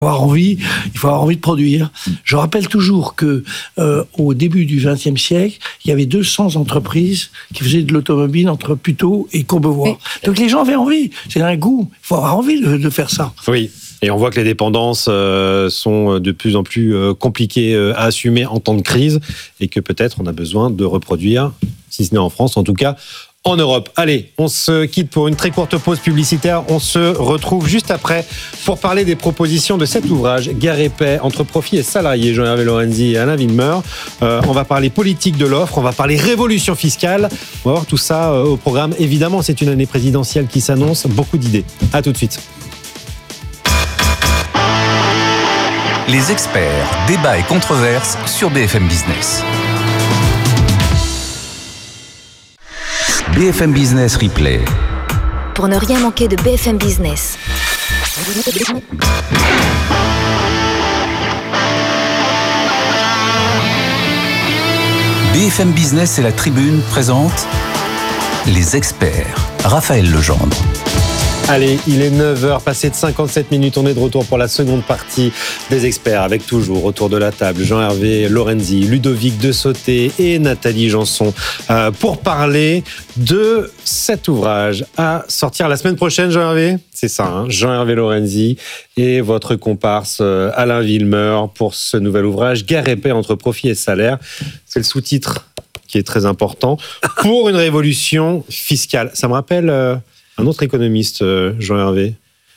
Il faut avoir envie de produire. Je rappelle toujours que au début du XXe siècle, il y avait 200 entreprises qui faisaient de l'automobile entre Puteaux et Courbevoie. Oui. Donc les gens avaient envie. C'est un goût. Il faut avoir envie de faire ça. Oui. Et on voit que les dépendances sont de plus en plus compliquées à assumer en temps de crise et que peut-être on a besoin de reproduire, si ce n'est en France, en tout cas en Europe. Allez, on se quitte pour une très courte pause publicitaire. On se retrouve juste après pour parler des propositions de cet ouvrage, Guerre et paix, entre profit et salariés, Jean-Hervé Lorenzi et Alain Villemeur. On va parler politique de l'offre, on va parler révolution fiscale. On va voir tout ça au programme. Évidemment, c'est une année présidentielle qui s'annonce, beaucoup d'idées. À tout de suite. Les experts, débats et controverses sur BFM Business. BFM Business Replay. Pour ne rien manquer de BFM Business. BFM Business et la Tribune présentent Les experts. Raphaël Legendre. Allez, il est 9h, passé de 57 minutes. On est de retour pour la seconde partie des experts, avec toujours autour de la table Jean-Hervé Lorenzi, Ludovic de Sauté et Nathalie Janson pour parler de cet ouvrage à sortir la semaine prochaine, Jean-Hervé. C'est ça, hein, Jean-Hervé Lorenzi et votre comparse Alain Villemeur pour ce nouvel ouvrage, Guerre et paix entre profit et salaire. C'est le sous-titre qui est très important, pour une révolution fiscale. Ça me rappelle... un autre économiste, Jean-Hervé.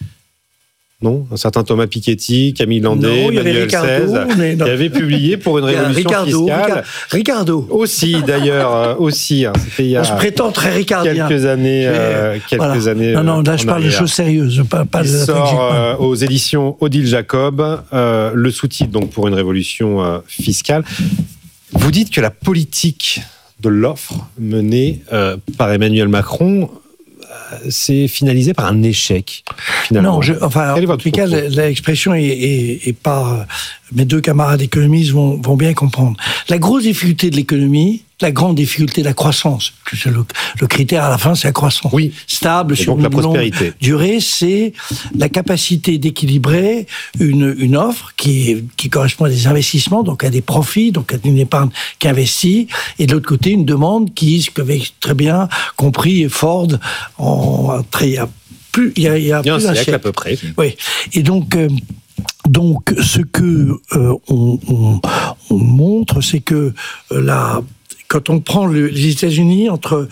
Non, un certain Thomas Piketty, Camille Landais, Manuel Seize, qui avait publié pour une révolution fiscale. Ricardo. Aussi, d'ailleurs, aussi. Hein, c'était il y a on se prétend très ricardien. Quelques années. Non, là, je parle de choses sérieuses. Pas il sort aux éditions Odile Jacob, le sous-titre, donc, pour une révolution fiscale. Vous dites que la politique de l'offre menée par Emmanuel Macron c'est finalisé par un échec, finalement. Non, en tout cas, l'expression est par... Mes deux camarades économistes vont bien comprendre. La grosse difficulté de l'économie, la grande difficulté de la croissance, le critère à la fin, c'est la croissance. Oui. Stable, sur une longue durée, c'est la capacité d'équilibrer une offre qui correspond à des investissements, donc à des profits, donc à une épargne qui investit, et de l'autre côté, une demande qui, ce qu'avait très bien compris Ford, il y a plus d'un siècle à peu près. Oui. Et donc ce que on montre, c'est que quand on prend les États-Unis entre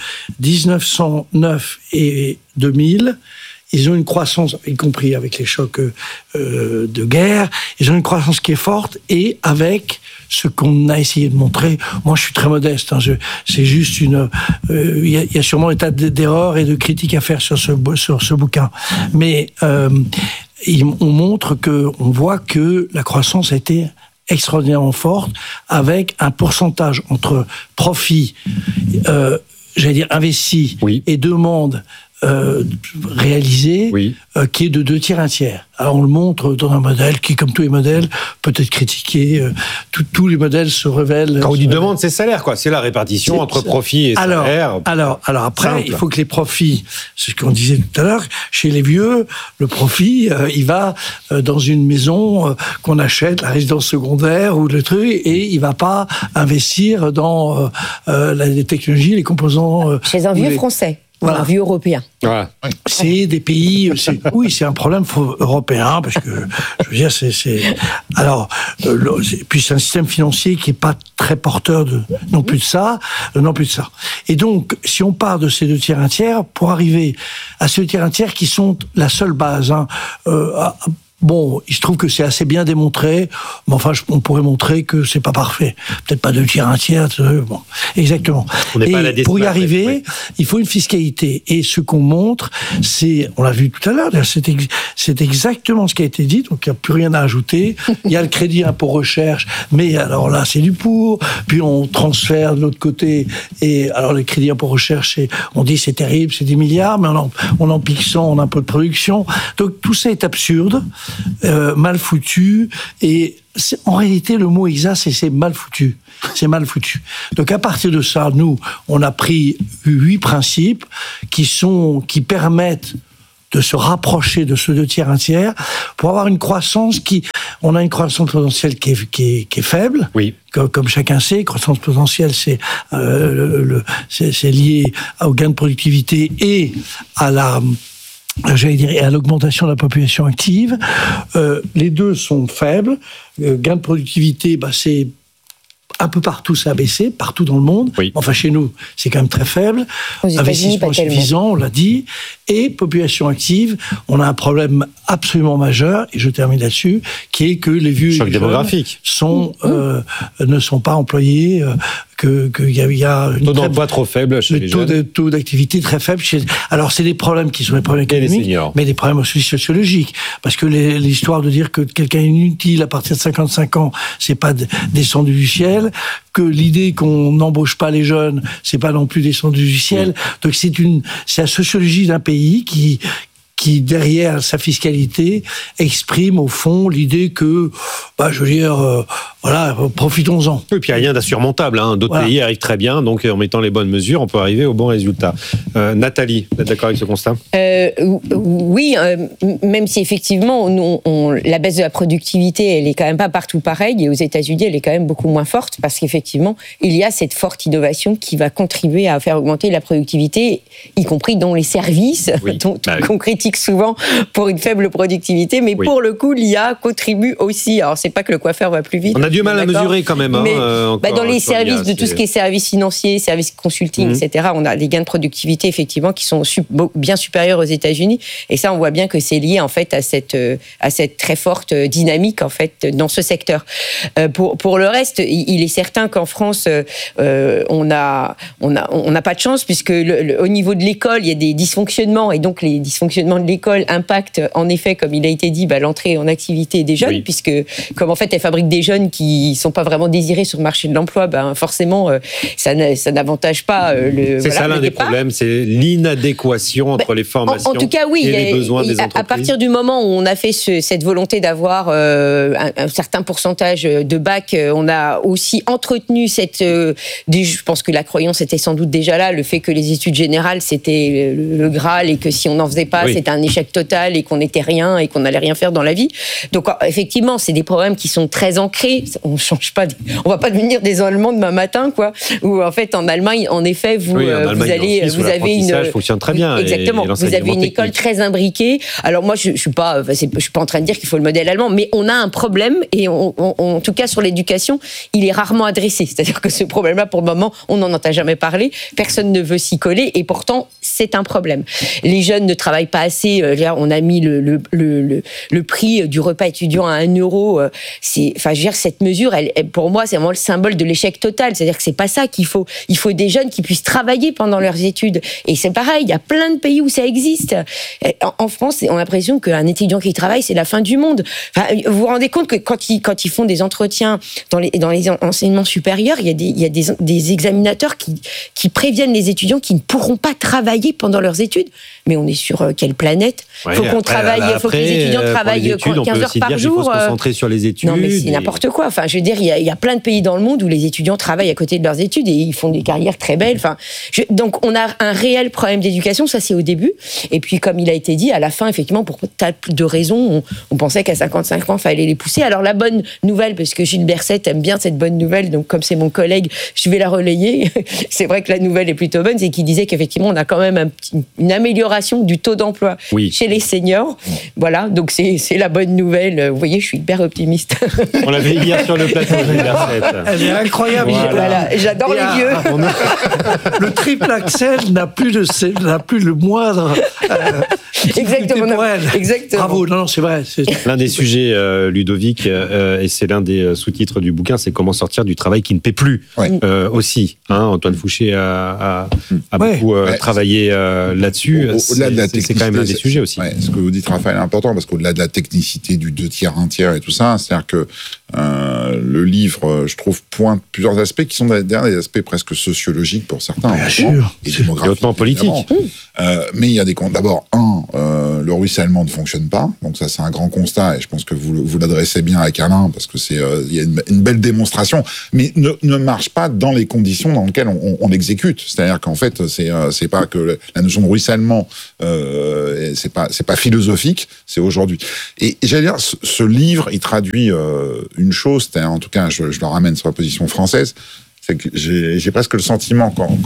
1909 et 2000, ils ont une croissance, y compris avec les chocs de guerre, ils ont une croissance qui est forte, et avec ce qu'on a essayé de montrer, moi je suis très modeste, hein, c'est juste il y a sûrement des tas d'erreurs et de critiques à faire sur ce bouquin, mais on voit que la croissance a été extraordinairement forte, avec un pourcentage entre profit, investi, oui, et demande réalisé, oui, qui est de 2 tiers, 1 tiers. Alors on le montre dans un modèle qui, comme tous les modèles, peut être critiqué. Tous les modèles se révèlent. Quand on dit demande, c'est salaire, quoi. C'est la répartition entre profit et salaire. Alors après, simple. Il faut que les profits, c'est ce qu'on disait tout à l'heure, chez les vieux, le profit, il va dans une maison qu'on achète, la résidence secondaire ou le truc, et il va pas investir dans les technologies, les composants. Chez un vieux français. Voilà. Un vieux européen. Ouais. C'est des pays... Oui, c'est un problème européen, parce que, je veux dire, alors, puis c'est un système financier qui n'est pas très porteur non plus de ça. Et donc, si on part de ces 2 tiers, 1 tiers, pour arriver à ces 2 tiers, 1 tiers qui sont la seule base, hein, bon, il se trouve que c'est assez bien démontré, mais enfin, on pourrait montrer que c'est pas parfait. Peut-être pas 2 tiers, 1 tiers, bon, exactement. Et pour y arriver, il faut une fiscalité. Et ce qu'on montre, on l'a vu tout à l'heure, c'est exactement ce qui a été dit, donc il n'y a plus rien à ajouter. Il y a le crédit impôt recherche, mais alors là, c'est du pour, puis on transfère de l'autre côté, et alors le crédit impôt recherche, on dit c'est terrible, c'est 10 milliards, mais on en pique 100 en impôt de production. Donc tout ça est absurde. Mal foutu, et en réalité le mot exact c'est mal foutu. C'est mal foutu. Donc à partir de ça, nous on a pris 8 principes qui permettent de se rapprocher de ce 2 tiers, 1 tiers, pour avoir une croissance on a une croissance potentielle qui est faible. Oui. Comme chacun sait, croissance potentielle, c'est lié au gain de productivité et à l'augmentation de la population active. Les deux sont faibles. Gain de productivité, c'est un peu partout, ça a baissé, partout dans le monde. Oui. Enfin, chez nous, c'est quand même très faible. Investissement suffisant, on l'a dit. Et population active, on a un problème absolument majeur, et je termine là-dessus, qui est que les vieux choc démographique ne sont pas employés, qu'il y a une taux d'emploi trop faible chez les jeunes. Taux d'activité très faible. Alors, c'est des problèmes qui sont des problèmes économiques, mais des problèmes aussi sociologiques. Parce que l'histoire de dire que quelqu'un est inutile à partir de 55 ans, c'est pas descendu du ciel. Que l'idée qu'on n'embauche pas les jeunes, c'est pas non plus descendu du ciel. Donc, c'est la sociologie d'un pays qui, derrière sa fiscalité, exprime au fond l'idée que, profitons-en. Et puis, il n'y a rien d'insurmontable. D'autres pays arrivent très bien, donc en mettant les bonnes mesures, on peut arriver au bon résultat. Nathalie, vous êtes d'accord avec ce constat ? Oui, même si effectivement, la baisse de la productivité, elle est quand même pas partout pareille, et aux États-Unis, elle est quand même beaucoup moins forte, parce qu'effectivement, il y a cette forte innovation qui va contribuer à faire augmenter la productivité, y compris dans les services, qu'on critique souvent pour une faible productivité, mais pour le coup, l'IA contribue aussi. Alors, c'est pas que le coiffeur va plus vite. On a du mal à mesurer quand même. Mais dans les services, tout ce qui est services financiers, services consulting, etc., on a des gains de productivité, effectivement, qui sont bien supérieurs aux États-Unis. Et ça, on voit bien que c'est lié, en fait, à cette très forte dynamique, en fait, dans ce secteur. Pour le reste, il est certain qu'en France, on n'a pas de chance, puisque au niveau de l'école, il y a des dysfonctionnements, et donc les dysfonctionnements de l'école impactent, en effet, comme il a été dit, l'entrée en activité des jeunes, puisque, comme en fait, elle fabrique des jeunes qui sont pas vraiment désirés sur le marché de l'emploi, forcément, ça n'avantage pas le. C'est ça l'un des problèmes, c'est l'inadéquation entre les formations. En tout cas, oui, et les besoins des entreprises. À partir du moment où on a fait cette volonté d'avoir un certain pourcentage de bac, on a aussi entretenu je pense que la croyance était sans doute déjà là, le fait que les études générales c'était le Graal, et que si on n'en faisait pas, c'était un échec total, et qu'on n'était rien, et qu'on n'allait rien faire dans la vie. Donc effectivement, c'est des problèmes qui sont très ancrés. On change pas, on va pas devenir des Allemands demain matin, quoi. Ou en fait, en Allemagne, en effet, vous avez fonctionne très bien. Exactement. Vous avez une école très imbriquée. Alors moi, je suis pas en train de dire qu'il faut le modèle allemand, mais on a un problème, et en tout cas sur l'éducation, il est rarement adressé. C'est-à-dire que ce problème-là, pour le moment, on n'en entend jamais parler. Personne ne veut s'y coller, et pourtant, c'est un problème. Les jeunes ne travaillent pas assez. Là, on a mis le prix du repas étudiant à 1 euro. Cette mesure, pour moi, c'est vraiment le symbole de l'échec total. C'est-à-dire que c'est pas ça qu'il faut. Il faut des jeunes qui puissent travailler pendant leurs études. Et c'est pareil, il y a plein de pays où ça existe. En France, on a l'impression qu'un étudiant qui travaille, c'est la fin du monde. Vous vous rendez compte que quand ils font des entretiens dans les enseignements supérieurs, il y a des examinateurs qui préviennent les étudiants qui ne pourront pas travailler pendant leurs études. Mais on est sur quelle planète ? Il faut faut que les étudiants travaillent 15 heures par jour. Il faut se concentrer sur les études. Non, mais c'est n'importe quoi. Je veux dire, il y a plein de pays dans le monde où les étudiants travaillent à côté de leurs études, et ils font des carrières très belles. Donc, on a un réel problème d'éducation. Ça, c'est au début. Et puis, comme il a été dit, à la fin, effectivement, pour tas de raisons, on pensait qu'à 55 ans, il fallait les pousser. Alors, la bonne nouvelle, parce que Gilles Berset aime bien cette bonne nouvelle, donc comme c'est mon collègue, je vais la relayer. C'est vrai que la nouvelle est plutôt bonne, c'est qu'il disait qu'effectivement, on a quand même une amélioration du taux d'emploi chez les seniors. Voilà, donc c'est la bonne nouvelle. Vous voyez, je suis hyper optimiste. On l'avait hier sur le plateau, Gilles Berset. Elle est incroyable. Voilà. J'adore les vieux. Le triple Axel n'a plus le moindre. Exactement. Bravo. Non, c'est vrai. L'un des sujets, Ludovic, et c'est l'un des sous-titres du bouquin, c'est comment sortir du travail qui ne paie plus. Aussi. Antoine Fouché a beaucoup travaillé là-dessus. Au-delà de la technicité, c'est quand même l'un des sujets aussi. Ce que vous dites, Raphaël, est important, parce qu'au-delà de la technicité du 2 tiers, 1 tiers et tout ça, c'est-à-dire que Le livre, je trouve, pointe plusieurs aspects qui sont d'ailleurs des aspects presque sociologiques pour certains. Bien sûr. Et démographiques. Hautement politique. Mais il y a des comptes. D'abord, le ruissellement ne fonctionne pas. Donc ça, c'est un grand constat. Et je pense que vous l'adressez bien avec Alain, parce que il y a une belle démonstration. Mais ne marche pas dans les conditions dans lesquelles on l'exécute. C'est-à-dire qu'en fait, c'est pas que la notion de ruissellement, c'est pas philosophique, c'est aujourd'hui. Et j'allais dire, ce livre, il traduit une chose, en tout cas, je le ramène sur la position française, c'est que j'ai presque le sentiment,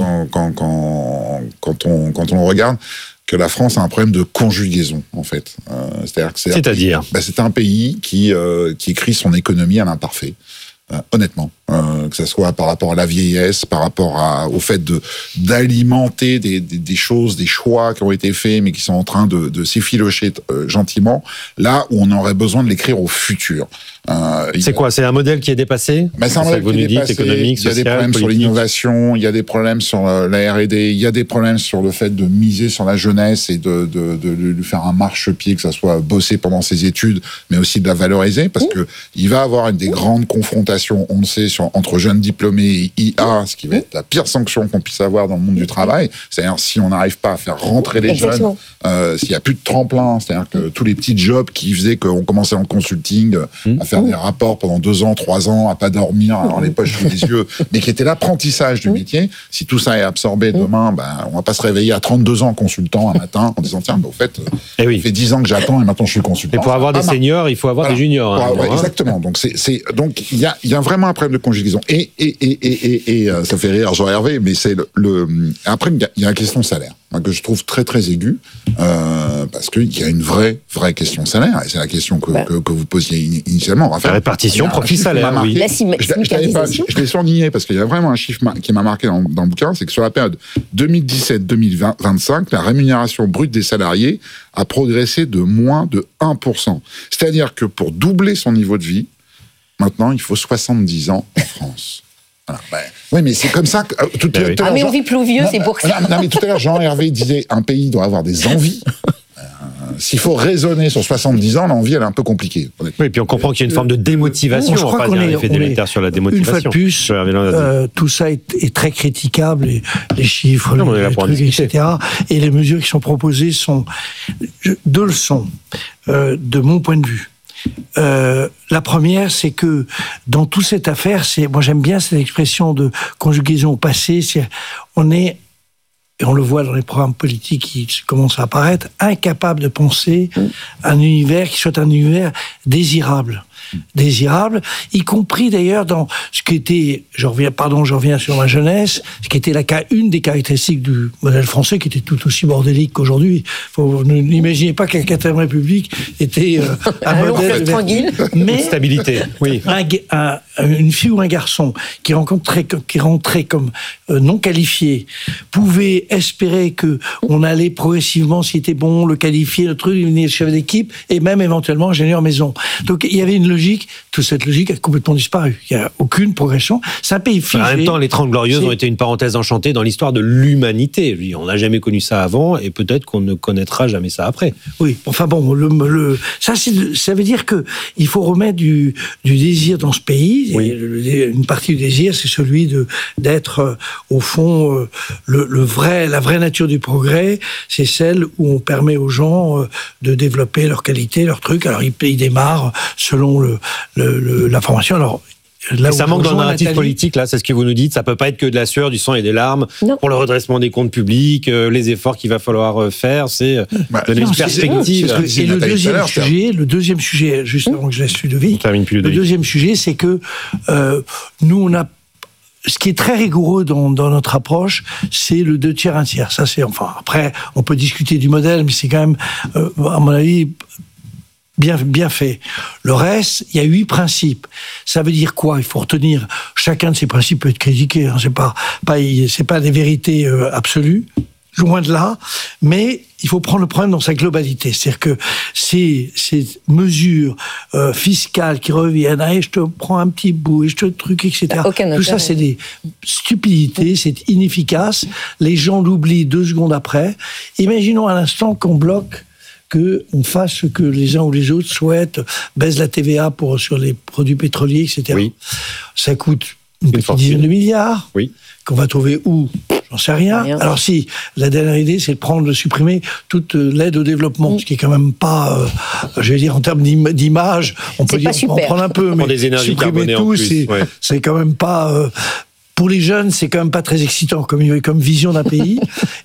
quand on le regarde, que la France a un problème de conjugaison, en fait. C'est-à-dire c'est un pays qui écrit son économie à l'imparfait. Honnêtement, que ce soit par rapport à la vieillesse, par rapport au fait d'alimenter des choses, des choix qui ont été faits, mais qui sont en train de s'effilocher gentiment, là où on aurait besoin de l'écrire au futur. C'est quoi? C'est un modèle qui est dépassé? C'est un modèle qui est dépassé. Économique, social, il y a des problèmes politique. sur l'innovation, il y a des problèmes sur la R&D, il y a des problèmes sur le fait de miser sur la jeunesse et de lui faire un marchepied, que ça soit bosser pendant ses études, mais aussi de la valoriser, parce que il va avoir des grandes confrontations, on le sait, entre jeunes diplômés et IA, ce qui va être la pire sanction qu'on puisse avoir dans le monde du travail. C'est-à-dire, si on n'arrive pas à faire rentrer les jeunes, s'il n'y a plus de tremplin, c'est-à-dire que tous les petits jobs qui faisaient qu'on commençait en consulting, à faire des rapports pendant 2 ans, 3 ans, à pas dormir, alors les poches sous les yeux, mais qui était l'apprentissage du métier, si tout ça est absorbé demain, on va pas se réveiller à 32 ans consultant un matin en disant, tiens, au fait, ça fait 10 ans que j'attends et maintenant je suis consultant. Et pour avoir des seniors, il faut avoir des juniors. Exactement. Donc, donc il y a vraiment un problème de conjugaison. Et ça fait rire Jean-Hervé, mais c'est après, il y a la question salaire, que je trouve très, très aiguë, parce qu'il y a une vraie question salaire, et c'est la question que vous posiez initialement. La répartition, profit-salaire, oui. Je l'ai souligné, parce qu'il y a vraiment un chiffre qui m'a marqué dans le bouquin, c'est que sur la période 2017-2025, la rémunération brute des salariés a progressé de moins de 1%. C'est-à-dire que pour doubler son niveau de vie, maintenant, il faut 70 ans en France. Voilà, oui, mais c'est comme ça que tout à l'heure. Mais on vit plus vieux, c'est pour ça. Non, mais tout à l'heure, Jean-Hervé disait un pays doit avoir des envies. S'il faut raisonner sur 70 ans, l'envie, elle est un peu compliquée. Oui, puis on comprend qu'il y a une forme de démotivation. Je crois qu'on est sur la démotivation. Une fois de plus, tout ça est très critiquable, les chiffres, les trucs, etc. Et les mesures qui sont proposées sont 2 leçons, de mon point de vue. La première, c'est que dans toute cette affaire, moi j'aime bien cette expression de conjugaison au passé, et on le voit dans les programmes politiques qui commencent à apparaître, incapable de penser un univers qui soit un univers désirable, y compris d'ailleurs dans ce qui était, je reviens sur ma jeunesse, ce qui était une des caractéristiques du modèle français, qui était tout aussi bordélique qu'aujourd'hui. N'imaginez pas que la 4ème République était un modèle tranquille, mais stabilité. Oui. Une fille ou un garçon qui rentrait comme non qualifié pouvait espérer que on allait progressivement, s'il était bon, le qualifier, le truc, devenir chef d'équipe et même éventuellement ingénieur maison. Donc il y avait une logique, toute cette logique a complètement disparu. Il n'y a aucune progression. C'est un pays figé. En même temps, les 30 Glorieuses ont été une parenthèse enchantée dans l'histoire de l'humanité. On n'a jamais connu ça avant et peut-être qu'on ne connaîtra jamais ça après. Oui, enfin bon, ça veut dire que il faut remettre du désir dans ce pays. Oui. Une partie du désir, c'est celui d'être au fond la vraie nature du progrès. C'est celle où on permet aux gens de développer leur qualité, leur truc. Alors ils démarrent selon la formation. Alors et ça manque dans le narratif politique, là, c'est ce que vous nous dites. Ça peut pas être que de la sueur, du sang et des larmes pour le redressement des comptes publics, les efforts qu'il va falloir faire, c'est donner une perspective. Et le deuxième sujet, juste avant que je laisse Ludovic, le deuxième sujet, c'est que nous, on a ce qui est très rigoureux dans notre approche, c'est le 2 tiers, 1 tiers. Ça, après, on peut discuter du modèle, mais c'est quand même, à mon avis, bien fait. Le reste, il y a 8 principes. Ça veut dire quoi? Il faut retenir, chacun de ces principes peut être critiqué, hein, c'est pas des vérités absolues, loin de là, mais il faut prendre le problème dans sa globalité. C'est-à-dire que ces mesures fiscales qui reviennent, je te prends un petit bout, et je te truc, etc. Tout ça, c'est des stupidités, c'est inefficace. Les gens l'oublient 2 secondes après. Imaginons à l'instant qu'on bloque qu'on fasse ce que les uns ou les autres souhaitent, baisse la TVA sur les produits pétroliers, etc. Oui. Ça coûte une petite dizaine de milliards. Oui. Qu'on va trouver où ? J'en sais rien. Alors si, la dernière idée, c'est de supprimer toute l'aide au développement, ce qui est quand même pas, je vais dire, en termes d'image, on peut dire, on peut en prendre un peu, mais des énergies supprimer tout, c'est quand même pas... pour les jeunes, c'est quand même pas très excitant comme vision d'un pays.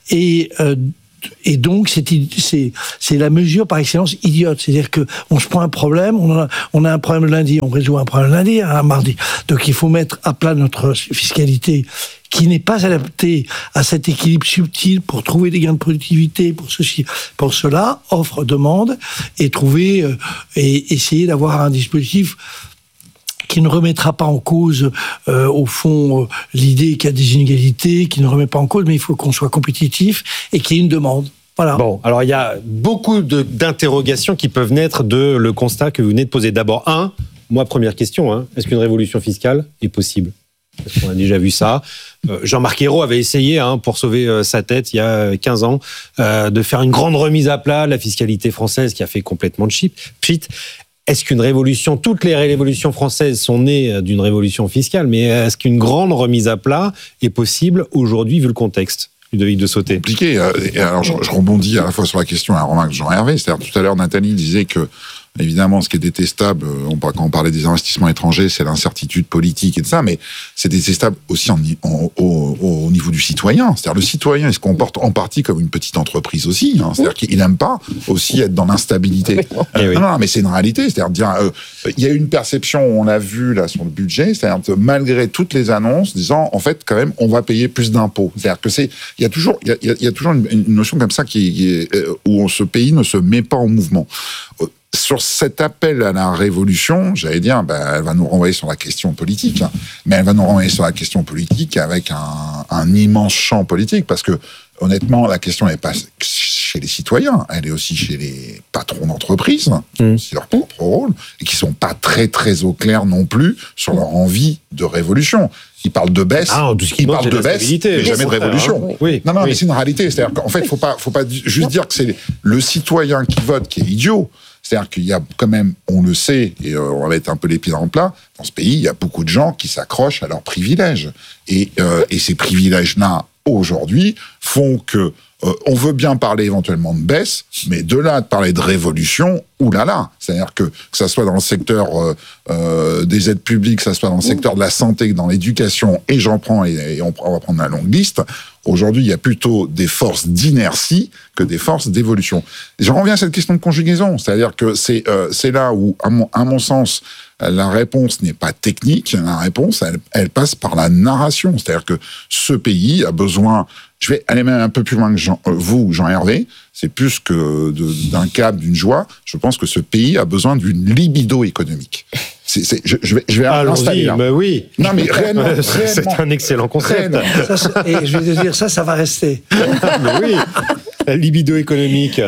Et donc, c'est la mesure par excellence idiote. C'est-à-dire que on se prend un problème, on a un problème le lundi, on résout un problème le lundi, un mardi. Donc, il faut mettre à plat notre fiscalité qui n'est pas adaptée à cet équilibre subtil pour trouver des gains de productivité, pour ceci, pour cela, offre, demande, et trouver, et essayer d'avoir un dispositif qui ne remettra pas en cause, au fond, l'idée qu'il y a des inégalités, qui ne remet pas en cause, mais il faut qu'on soit compétitif et qu'il y ait une demande. Voilà. Bon, alors il y a beaucoup d'interrogations qui peuvent naître de le constat que vous venez de poser. D'abord, première question, est-ce qu'une révolution fiscale est possible ? Parce qu'on a déjà vu ça. Jean-Marc Ayrault avait essayé, pour sauver sa tête il y a 15 ans, de faire une grande remise à plat de la fiscalité française qui a fait complètement de pchit. Est-ce qu'une révolution, toutes les révolutions françaises sont nées d'une révolution fiscale, mais est-ce qu'une grande remise à plat est possible aujourd'hui vu le contexte ? Ludovic de Sauté. Compliqué. Et alors, je rebondis à la fois sur la question et la remarque de Jean-Hervé. C'est-à-dire, tout à l'heure, Nathalie disait que, évidemment, ce qui est détestable, quand on parlait des investissements étrangers, c'est l'incertitude politique et de ça, mais c'est détestable aussi au niveau du citoyen. C'est-à-dire, le citoyen, il se comporte en partie comme une petite entreprise aussi. C'est-à-dire qu'il n'aime pas aussi être dans l'instabilité. Non, mais c'est une réalité. C'est-à-dire, il y a une perception, on l'a vu là sur le budget, c'est-à-dire que malgré toutes les annonces, disant, en fait, quand même, on va payer plus d'impôts. C'est-à-dire que il y a toujours une notion comme ça où ce pays ne se met pas en mouvement. Sur cet appel à la révolution, j'allais dire, elle va nous renvoyer sur la question politique, mais elle va nous renvoyer sur la question politique avec un immense champ politique, parce que, honnêtement, la question n'est pas chez les citoyens, elle est aussi chez les patrons d'entreprise, c'est leur propre rôle, et qui sont pas très, très au clair non plus sur leur envie de révolution. Ils parlent de baisse, ils parlent de baisse, mais jamais de révolution. Oui. Non, mais c'est une réalité. C'est-à-dire qu'en fait, faut pas juste dire que c'est le citoyen qui vote qui est idiot. C'est-à-dire qu'il y a quand même, on le sait, et on va mettre un peu les pieds dans le plat, dans ce pays, il y a beaucoup de gens qui s'accrochent à leurs privilèges. Et ces privilèges-là, aujourd'hui, font que on veut bien parler éventuellement de baisse, mais de là à parler de révolution, oulala. C'est-à-dire que ça soit dans le secteur des aides publiques, que ça soit dans le secteur de la santé, dans l'éducation, et j'en prends, et on va prendre la longue liste. Aujourd'hui, il y a plutôt des forces d'inertie que des forces d'évolution. Et j'en reviens à cette question de conjugaison. C'est-à-dire que c'est là où, à mon sens, la réponse n'est pas technique. La réponse, elle passe par la narration. C'est-à-dire que ce pays a besoin... Je vais aller même un peu plus loin que vous, Jean-Hervé. C'est plus que d'un câble, d'une joie. Je pense que ce pays a besoin d'une libido économique. Je vais l'installer là. Mais oui. Non, mais réellement. C'est un excellent concept. Et je vais te dire, ça va rester. Mais oui. La libido économique.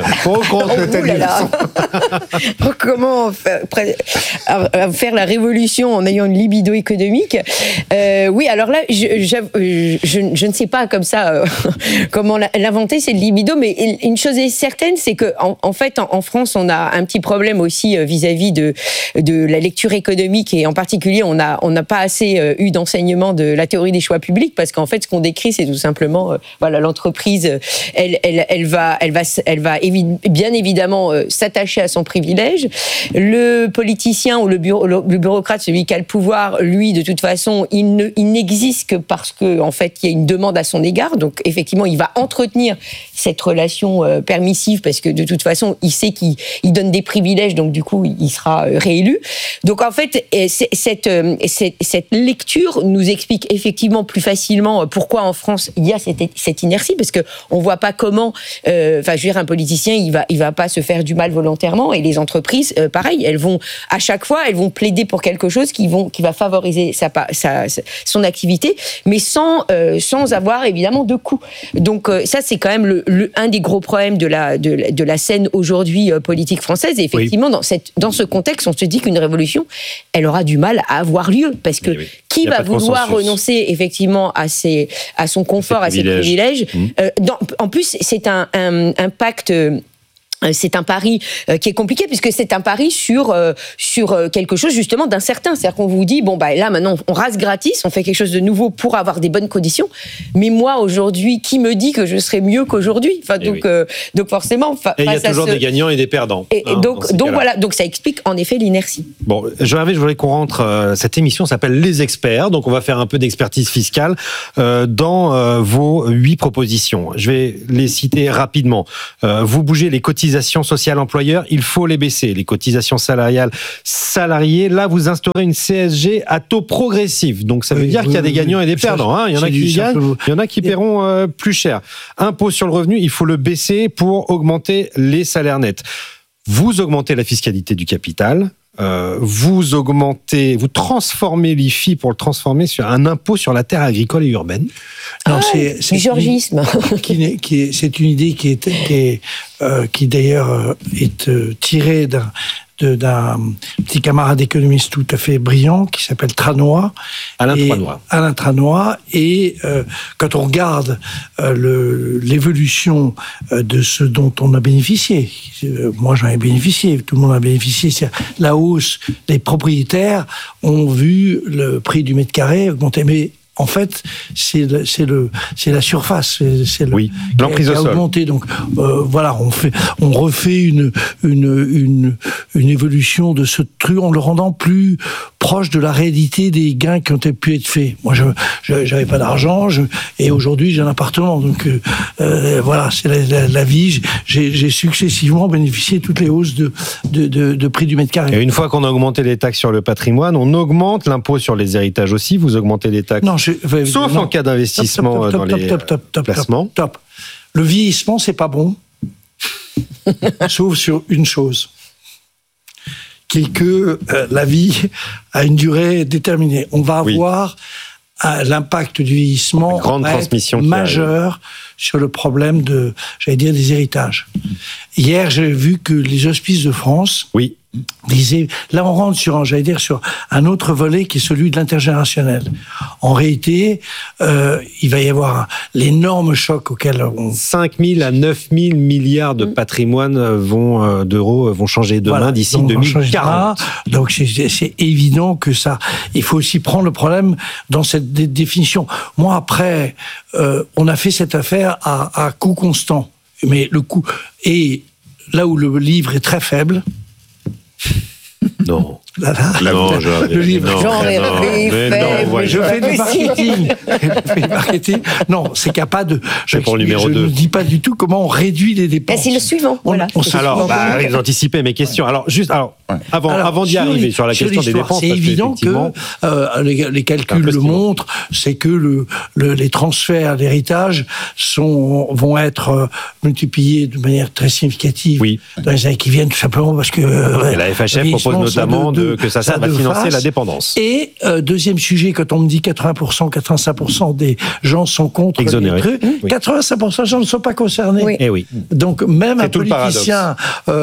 Comment faire la révolution en ayant une libido économique ? Oui, alors là, je ne sais pas comme ça comment l'inventer, cette libido, mais une chose est certaine, c'est que en fait, en France, on a un petit problème aussi vis-à-vis de la lecture économique, et en particulier, on n'a pas assez eu d'enseignement de la théorie des choix publics, parce qu'en fait, ce qu'on décrit, c'est tout simplement, l'entreprise, elle va bien évidemment s'attacher à son privilège. Le politicien ou le bureaucrate, celui qui a le pouvoir, lui, de toute façon, il n'existe que parce que, en fait, il y a une demande à son égard. Donc, effectivement, il va entretenir cette relation permissive, parce que de toute façon, il sait qu'il donne des privilèges, donc du coup, il sera réélu. Donc, en fait, cette lecture nous explique effectivement plus facilement pourquoi en France il y a cette inertie, parce que on voit pas comment, je veux dire, un politicien, il va pas se faire du mal volontairement, et les entreprises, pareil, à chaque fois, elles vont plaider pour quelque chose qui va favoriser son activité, mais sans avoir évidemment de coût. Donc ça, c'est quand même un des gros problèmes de la scène aujourd'hui politique française. Et effectivement, dans ce contexte, on se dit qu'une révolution, elle aura du mal à avoir lieu, parce que qui va vouloir renoncer effectivement à son confort, à ses privilèges. En plus, c'est un pacte c'est un pari qui est compliqué puisque c'est un pari sur quelque chose justement d'incertain. C'est-à-dire qu'on vous dit là maintenant on rase gratis, on fait quelque chose de nouveau pour avoir des bonnes conditions. Mais moi aujourd'hui, qui me dit que je serai mieux qu'aujourd'hui ? Donc forcément. Et il y a toujours des gagnants et des perdants. Donc voilà, donc ça explique en effet l'inertie. Bon, je voulais qu'on rentre. Cette émission s'appelle Les Experts, donc on va faire un peu d'expertise fiscale dans vos 8 propositions. Je vais les citer rapidement. Vous bougez les cotisations sociales employeurs, il faut les baisser. Les cotisations salariales salariés, là vous instaurez une CSG à taux progressif. Donc ça veut dire qu'il y a des gagnants et des perdants. Il y en a qui gagnent, il y en a qui paieront plus cher. Impôt sur le revenu, il faut le baisser pour augmenter les salaires nets. Vous augmentez la fiscalité du capital. Vous transformez l'IFI pour le transformer sur un impôt sur la terre agricole et urbaine. Non, c'est georgisme. C'est une idée qui d'ailleurs est tirée d'un petit camarade économiste tout à fait brillant qui s'appelle Tranois. Alain Tranois. Et quand on regarde l'évolution de ce dont on a bénéficié, moi j'en ai bénéficié, tout le monde a bénéficié, c'est la hausse des propriétaires ont vu le prix du mètre carré augmenter. Mais en fait, c'est la surface, c'est l'emprise au sol. Augmenté. Donc voilà, on refait une évolution de ce truc en le rendant plus proche de la réalité des gains qui ont pu être faits. Moi, j'avais pas d'argent, et aujourd'hui j'ai un appartement. Donc voilà, c'est la vie. J'ai successivement bénéficié de toutes les hausses de prix du mètre carré. Et une fois qu'on a augmenté les taxes sur le patrimoine, on augmente l'impôt sur les héritages aussi. Vous augmentez les taxes. Sauf en cas d'investissement dans les placements. Top. Le vieillissement, c'est pas bon. Sauf sur une chose. Qui est que la vie a une durée déterminée. On va avoir l'impact du vieillissement majeur sur le problème des héritages. Hier, j'ai vu que les Hospices de France disaient, là on rentre sur un autre volet qui est celui de l'intergénérationnel. En réalité, il va y avoir l'énorme choc auquel 5 000 à 9 000 milliards de patrimoine d'euros vont changer demain d'ici 2040. Donc c'est évident que il faut aussi prendre le problème dans cette définition. Moi après, on a fait cette affaire à coût constant. Mais le coût, et là où le livre est très faible, non. Le livre. Je fais du marketing. Non, c'est qu'il n'y a pas de. Je ne dis pas du tout comment on réduit les dépenses. C'est le suivant. Vous anticipez mes questions. Avant d'y arriver sur la question des dépenses, c'est évident que les calculs le montrent, c'est que les transferts d'héritage vont être multipliés de manière très significative dans les années qui viennent, tout simplement parce que. Et la FHF propose notamment que ça serve à financer la dépendance. Et deuxième sujet, quand on me dit 80%, 85% des gens sont contre exonérés. 85% des gens ne sont pas concernés. Oui. Donc même un politicien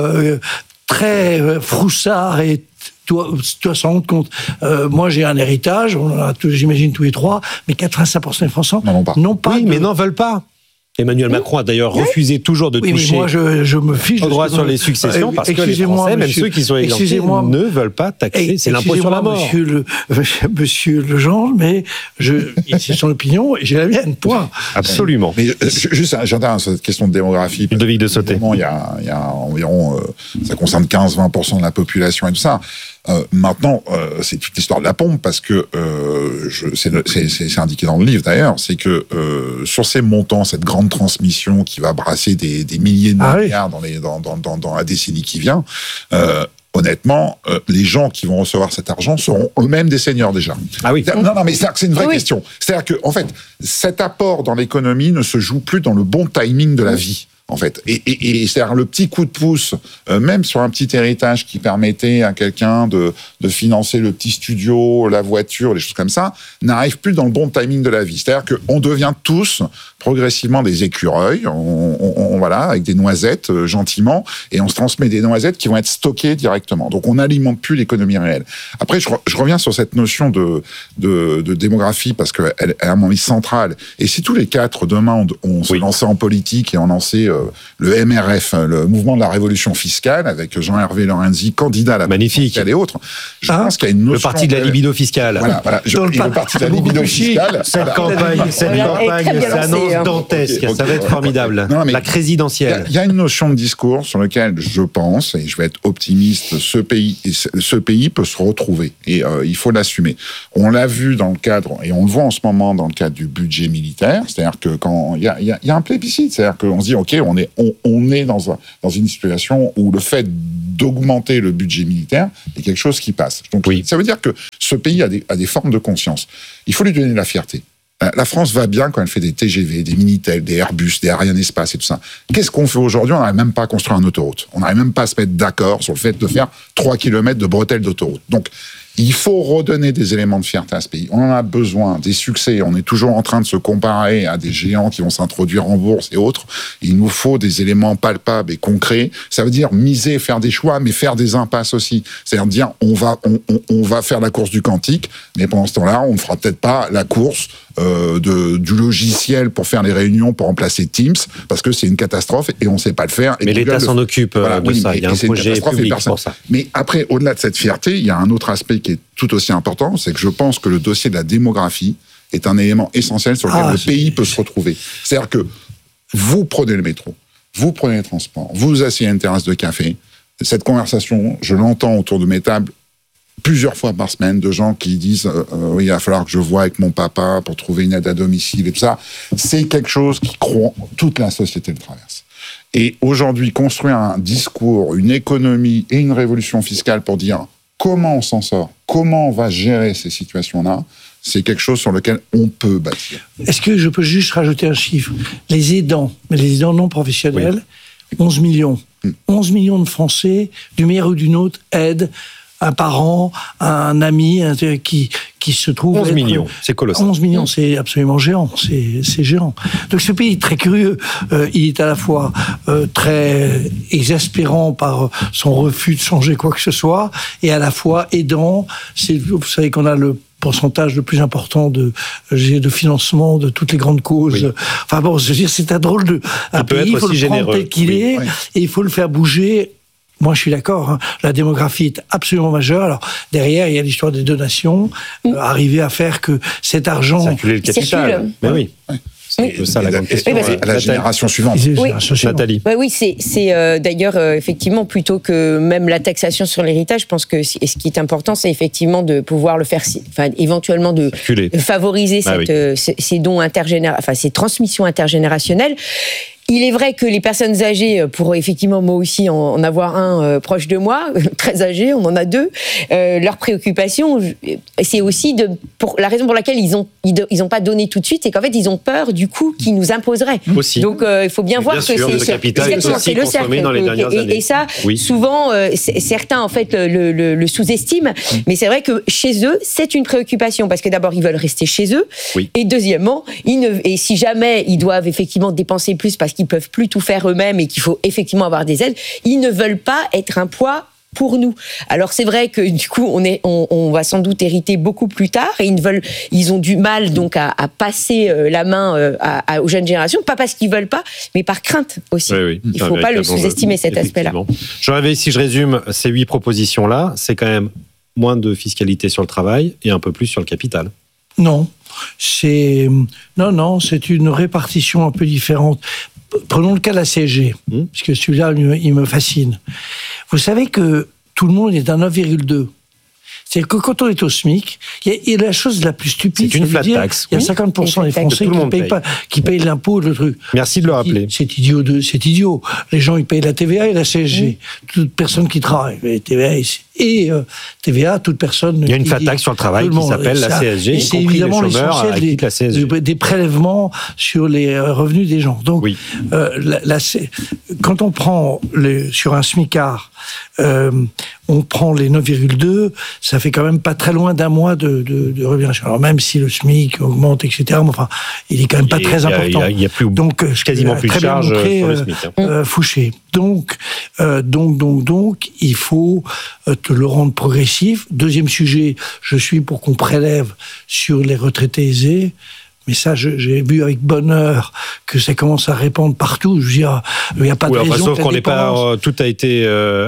très froussard et doit s'en rendre compte. Moi, j'ai un héritage, on en a j'imagine tous les trois, mais 85% des Français n'ont pas. Oui, mais n'en veulent pas. Emmanuel Macron a d'ailleurs refusé toujours de toucher moi, je me fiche au droit sur les successions parce que les Français, même ceux qui sont exemptés, ne veulent pas taxer. C'est l'impôt sur la mort. Monsieur Legendre, mais c'est son opinion et j'ai la mienne, point. Absolument. Mais juste, j'entends cette question de démographie. Ludovic de Sauté. Il y a environ, ça concerne 15-20% de la population et tout ça. Maintenant, c'est toute l'histoire de la pompe parce que c'est indiqué dans le livre d'ailleurs, c'est que sur ces montants, cette grande transmission qui va brasser des milliers de milliards dans la décennie qui vient, honnêtement, les gens qui vont recevoir cet argent seront eux-mêmes des seniors déjà. Ah oui. Non, mais c'est une vraie question. C'est-à-dire que, en fait, cet apport dans l'économie ne se joue plus dans le bon timing de la vie. En fait, et c'est-à-dire le petit coup de pouce, même sur un petit héritage qui permettait à quelqu'un de financer le petit studio, la voiture, les choses comme ça, n'arrive plus dans le bon timing de la vie. C'est-à-dire qu'on devient tous progressivement des écureuils, voilà, avec des noisettes gentiment, et on se transmet des noisettes qui vont être stockées directement. Donc on n'alimente plus l'économie réelle. Après, je reviens sur cette notion de démographie parce qu'elle est à mon avis centrale. Et si tous les quatre demain on se lançait en politique et on lançait le MRF, le mouvement de la révolution fiscale, avec Jean-Hervé Lorenzi, candidat à la présidentielle et autres. Je pense qu'il y a une notion... Le parti de la libido fiscale. Voilà. Le parti de la libido fiscale. Cette campagne s'annonce dantesque. Ça va être formidable. La présidentielle. Il y a une notion de discours sur lequel je pense, et je vais être optimiste, ce pays peut se retrouver. Et il faut l'assumer. On l'a vu dans le cadre, et on le voit en ce moment dans le cadre du budget militaire, c'est-à-dire que quand il y a un plébiscite, c'est-à-dire qu'on se dit, OK, on est dans une situation où le fait d'augmenter le budget militaire est quelque chose qui passe. Donc, ça veut dire que ce pays a des formes de conscience. Il faut lui donner de la fierté. La France va bien quand elle fait des TGV, des Minitel, des Airbus, des Arianespace et tout ça. Qu'est-ce qu'on fait aujourd'hui? On n'arrive même pas à construire une autoroute. On n'arrive même pas à se mettre d'accord sur le fait de faire 3 km de bretelles d'autoroute. Donc, il faut redonner des éléments de fierté à ce pays. On en a besoin, des succès. On est toujours en train de se comparer à des géants qui vont s'introduire en bourse et autres. Il nous faut des éléments palpables et concrets. Ça veut dire miser, faire des choix, mais faire des impasses aussi. C'est-à-dire dire, on va faire la course du quantique, mais pendant ce temps-là, on ne fera peut-être pas la course du logiciel pour faire les réunions, pour remplacer Teams, parce que c'est une catastrophe et on ne sait pas le faire. Et mais l'État s'en occupe de ça. Il y a un projet public pour ça. Mais après, au-delà de cette fierté, il y a un autre aspect qui est tout aussi important, c'est que je pense que le dossier de la démographie est un élément essentiel sur lequel le pays peut se retrouver. C'est-à-dire que vous prenez le métro, vous prenez les transports, vous vous asseyez à une terrasse de café. Cette conversation, je l'entends autour de mes tables plusieurs fois par semaine, de gens qui disent oui, il va falloir que je voie avec mon papa pour trouver une aide à domicile et tout ça. C'est quelque chose qui toute la société le traverse. Et aujourd'hui, construire un discours, une économie et une révolution fiscale pour dire comment on s'en sort, comment on va gérer ces situations-là, c'est quelque chose sur lequel on peut bâtir. Est-ce que je peux juste rajouter un chiffre? Les aidants, mais les aidants non professionnels, 11 millions. 11 millions de Français, d'une manière ou d'une autre, aident un parent, un ami qui se trouve... 11 millions, c'est colossal. 11 millions, c'est absolument géant, c'est géant. Donc ce pays est très curieux, il est à la fois très exaspérant par son refus de changer quoi que ce soit, et à la fois aidant. Vous savez qu'on a le pourcentage le plus important de financement de toutes les grandes causes. Oui. Enfin bon, je veux dire, c'est un drôle de... Un pays, il faut le prendre tel qu'il est, et il faut le faire bouger. Moi, je suis d'accord. La démographie est absolument majeure. Alors, derrière, il y a l'histoire des donations. Arriver à faire que cet argent... Circuler le capital. Mais oui. C'est ça la grande question. À la génération suivante. Nathalie. Oui, c'est d'ailleurs, effectivement, plutôt que même la taxation sur l'héritage, je pense que ce qui est important, c'est effectivement de pouvoir le faire, éventuellement de favoriser ces dons ces transmissions intergénérationnelles. Il est vrai que les personnes âgées, pour effectivement moi aussi en avoir un proche de moi, très âgé, on en a 2, leur préoccupation, c'est aussi pour la raison pour laquelle ils ont pas donné tout de suite, c'est qu'en fait ils ont peur du coup qu'ils nous imposeraient. Aussi. Donc il faut bien voir que c'est le cercle. Dans les dernières années. Et ça, souvent, certains en fait le sous-estiment, mais c'est vrai que chez eux, c'est une préoccupation parce que d'abord ils veulent rester chez eux, et deuxièmement, et si jamais ils doivent effectivement dépenser plus parce qu'ils peuvent plus tout faire eux-mêmes et qu'il faut effectivement avoir des aides, ils ne veulent pas être un poids pour nous. Alors c'est vrai que du coup on va sans doute hériter beaucoup plus tard et ils ont du mal donc à passer la main aux jeunes générations, pas parce qu'ils veulent pas, mais par crainte aussi. Oui. Il faut pas le sous-estimer cet aspect-là. Si je résume ces 8 propositions-là, c'est quand même moins de fiscalité sur le travail et un peu plus sur le capital. Non, c'est une répartition un peu différente. Prenons le cas de la CSG, parce que celui-là, il me fascine. Vous savez que tout le monde est à 9,2. C'est que quand on est au SMIC, il y a la chose la plus stupide. C'est une flat tax. Il y a 50% des Français qui payent l'impôt, le truc. Merci de le rappeler. C'est idiot. Les gens, ils payent la TVA et la CSG. Toute personne qui travaille. TVA, toute personne... Il y a une flat tax sur le travail qui s'appelle la CSG, y compris les chômeurs acquittent la CSG. Des prélèvements sur les revenus des gens. Donc, quand on prend sur un SMICard, on prend les 9,2, ça fait quand même pas très loin d'un mois de revenus. Alors même si le SMIC augmente, etc., mais enfin, il est quand même pas très important. Il y a plus, donc, quasiment plus de charges sur le SMIC. Fouché. Donc, il faut le rendre progressif. Deuxième sujet, je suis pour qu'on prélève sur les retraités aisés. mais ça, j'ai vu avec bonheur que ça commence à répandre partout. Je veux dire, il n'y a pas de raison. Sauf qu'on n'est pas, tout a été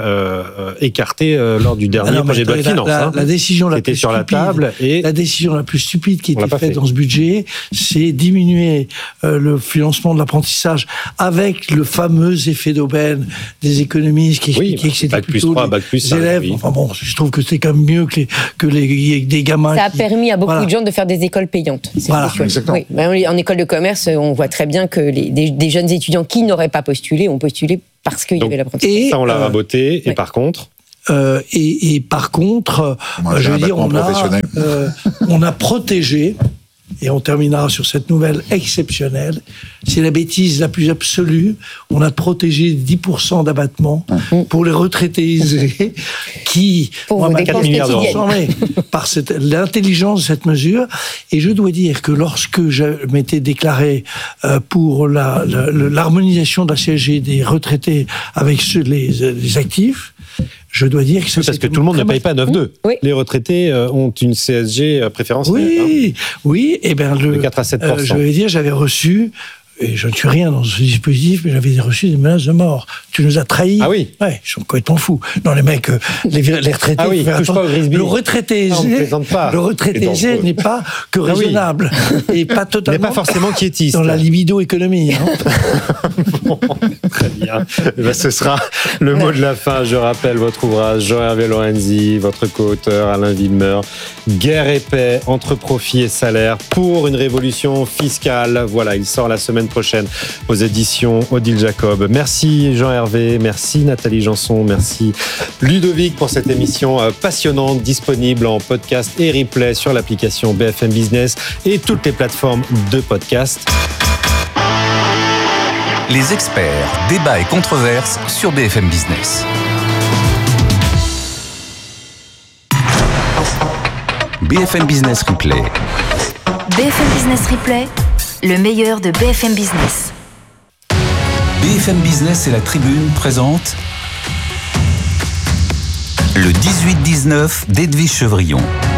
écarté lors du dernier projet de loi de finances. La décision la plus sur stupide, la table et la décision la plus stupide qui a été faite dans ce budget, c'est diminuer le financement de l'apprentissage avec le fameux effet d'aubaine des économistes qui expliquaient que c'était plutôt les élèves. Oui. Enfin bon, je trouve que c'est quand même mieux que des gamins. Ça a permis à beaucoup de gens de faire des écoles payantes. Voilà, exactement. Oui. En école de commerce, on voit très bien que des jeunes étudiants qui n'auraient pas postulé ont postulé parce qu'il y avait l'apprentissage. Ça, on l'a raboté. Et par contre... Et par contre, je veux dire, on a protégé, et on terminera sur cette nouvelle exceptionnelle, c'est la bêtise la plus absolue, on a protégé 10% d'abattement pour les retraités aisés qui pour vos dépenses quotidiennes par l'intelligence de cette mesure. Et je dois dire que lorsque je m'étais déclaré pour l'harmonisation de la CSG des retraités avec les actifs, je dois dire que ça, parce que tout le monde ne paye pas 9,2. Oui. Les retraités ont une CSG préférentielle. Oui, et bien de 4 à 7%. Je vais dire, j'avais reçu, et je ne suis rien dans ce dispositif, mais j'avais reçu des menaces de mort. Tu nous as trahis. Ah oui. Ouais, ils sont complètement fous. Non, les mecs, les retraités. Ah oui, touche pas au Grisby. Le retraité aisé n'est pas que raisonnable et pas totalement. N'est pas forcément quiétiste. Dans la libido économie. Bon, très bien. Ce sera le mot de la fin. Je rappelle votre ouvrage, Jean-Hervé Lorenzi, votre co-auteur Alain Villemeur, Guerre et paix entre profit et salaire pour une révolution fiscale. Voilà, il sort la semaine prochaine aux éditions Odile Jacob. Merci Jean-Hervé, merci Nathalie Janson, merci Ludovic pour cette émission passionnante, disponible en podcast et replay sur l'application BFM Business et toutes les plateformes de podcast. Les experts, débats et controverses sur BFM Business. BFM Business Replay. BFM Business Replay, le meilleur de BFM Business. BFM Business et la Tribune présentent le 18-19 d'Edwige Chevrillon.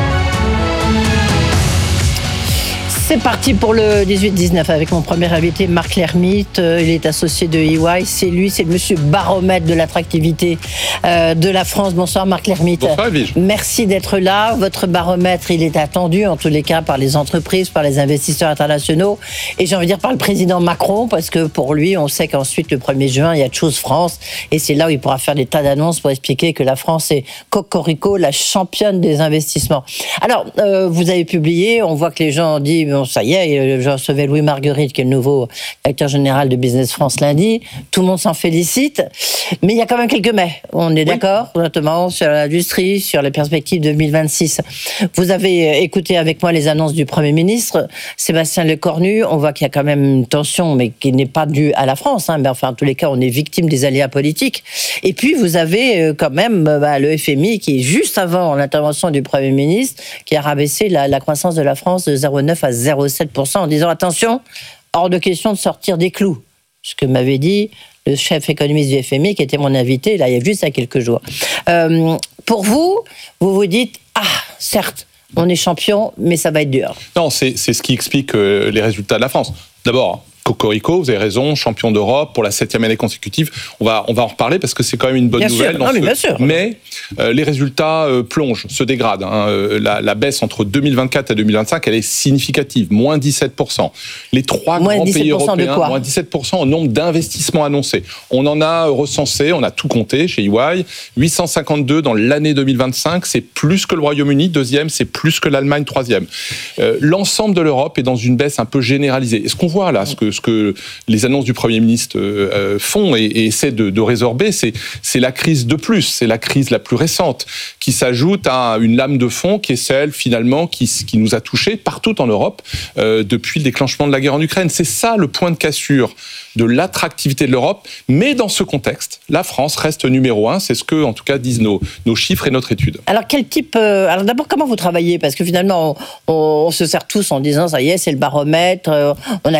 C'est parti pour le 18-19 avec mon premier invité, Marc Lermite. Il est associé de EY. C'est lui, c'est le monsieur baromètre de l'attractivité de la France. Bonsoir Marc Lermite. Bonsoir Edwige. Merci d'être là. Votre baromètre, il est attendu en tous les cas par les entreprises, par les investisseurs internationaux et j'ai envie de dire par le président Macron parce que pour lui, on sait qu'ensuite le 1er juin, il y a Chose France et c'est là où il pourra faire des tas d'annonces pour expliquer que la France est cocorico, la championne des investissements. Alors, vous avez publié, on voit que les gens disent bon, ça y est, je recevais Louis Marguerite, qui est le nouveau directeur général de Business France lundi. Tout le monde s'en félicite. Mais il y a quand même quelques mais. On est d'accord, notamment sur l'industrie, sur les perspectives 2026. Vous avez écouté avec moi les annonces du Premier ministre, Sébastien Lecornu. On voit qu'il y a quand même une tension, mais qui n'est pas due à la France. Mais enfin, en tous les cas, on est victime des aléas politiques. Et puis, vous avez quand même le FMI, qui est juste avant l'intervention du Premier ministre, qui a rabaissé la croissance de la France de 0,9 à 0,7% en disant attention, hors de question de sortir des clous. Ce que m'avait dit le chef économiste du FMI, qui était mon invité, là, il y a juste il y a quelques jours. Pour vous, vous vous dites, certes, on est champion, mais ça va être dur. Non, c'est ce qui explique les résultats de la France. D'abord, cocorico, vous avez raison, champion d'Europe pour la 7e année consécutive. On va en reparler parce que c'est quand même une bonne nouvelle. Bien sûr. Mais les résultats plongent, se dégradent. La baisse entre 2024 et 2025, elle est significative, moins 17%. Les trois grands pays européens, moins 17% au nombre d'investissements annoncés. On en a recensé, on a tout compté chez EY, 852 dans l'année 2025, c'est plus que le Royaume-Uni, deuxième, c'est plus que l'Allemagne, troisième. L'ensemble de l'Europe est dans une baisse un peu généralisée. Et ce qu'on voit là, ce que les annonces du Premier ministre font et essaient de résorber, c'est la crise de plus, c'est la crise la plus récente, qui s'ajoute à une lame de fond qui est celle, finalement, qui nous a touchés partout en Europe depuis le déclenchement de la guerre en Ukraine. C'est ça le point de cassure de l'attractivité de l'Europe, mais dans ce contexte, la France reste numéro 1, c'est ce que, en tout cas, disent nos chiffres et notre étude. Alors, quel type... alors d'abord, comment vous travaillez ? Parce que finalement, on se sert tous en disant, ça y est, c'est le baromètre, on a gagné combien ?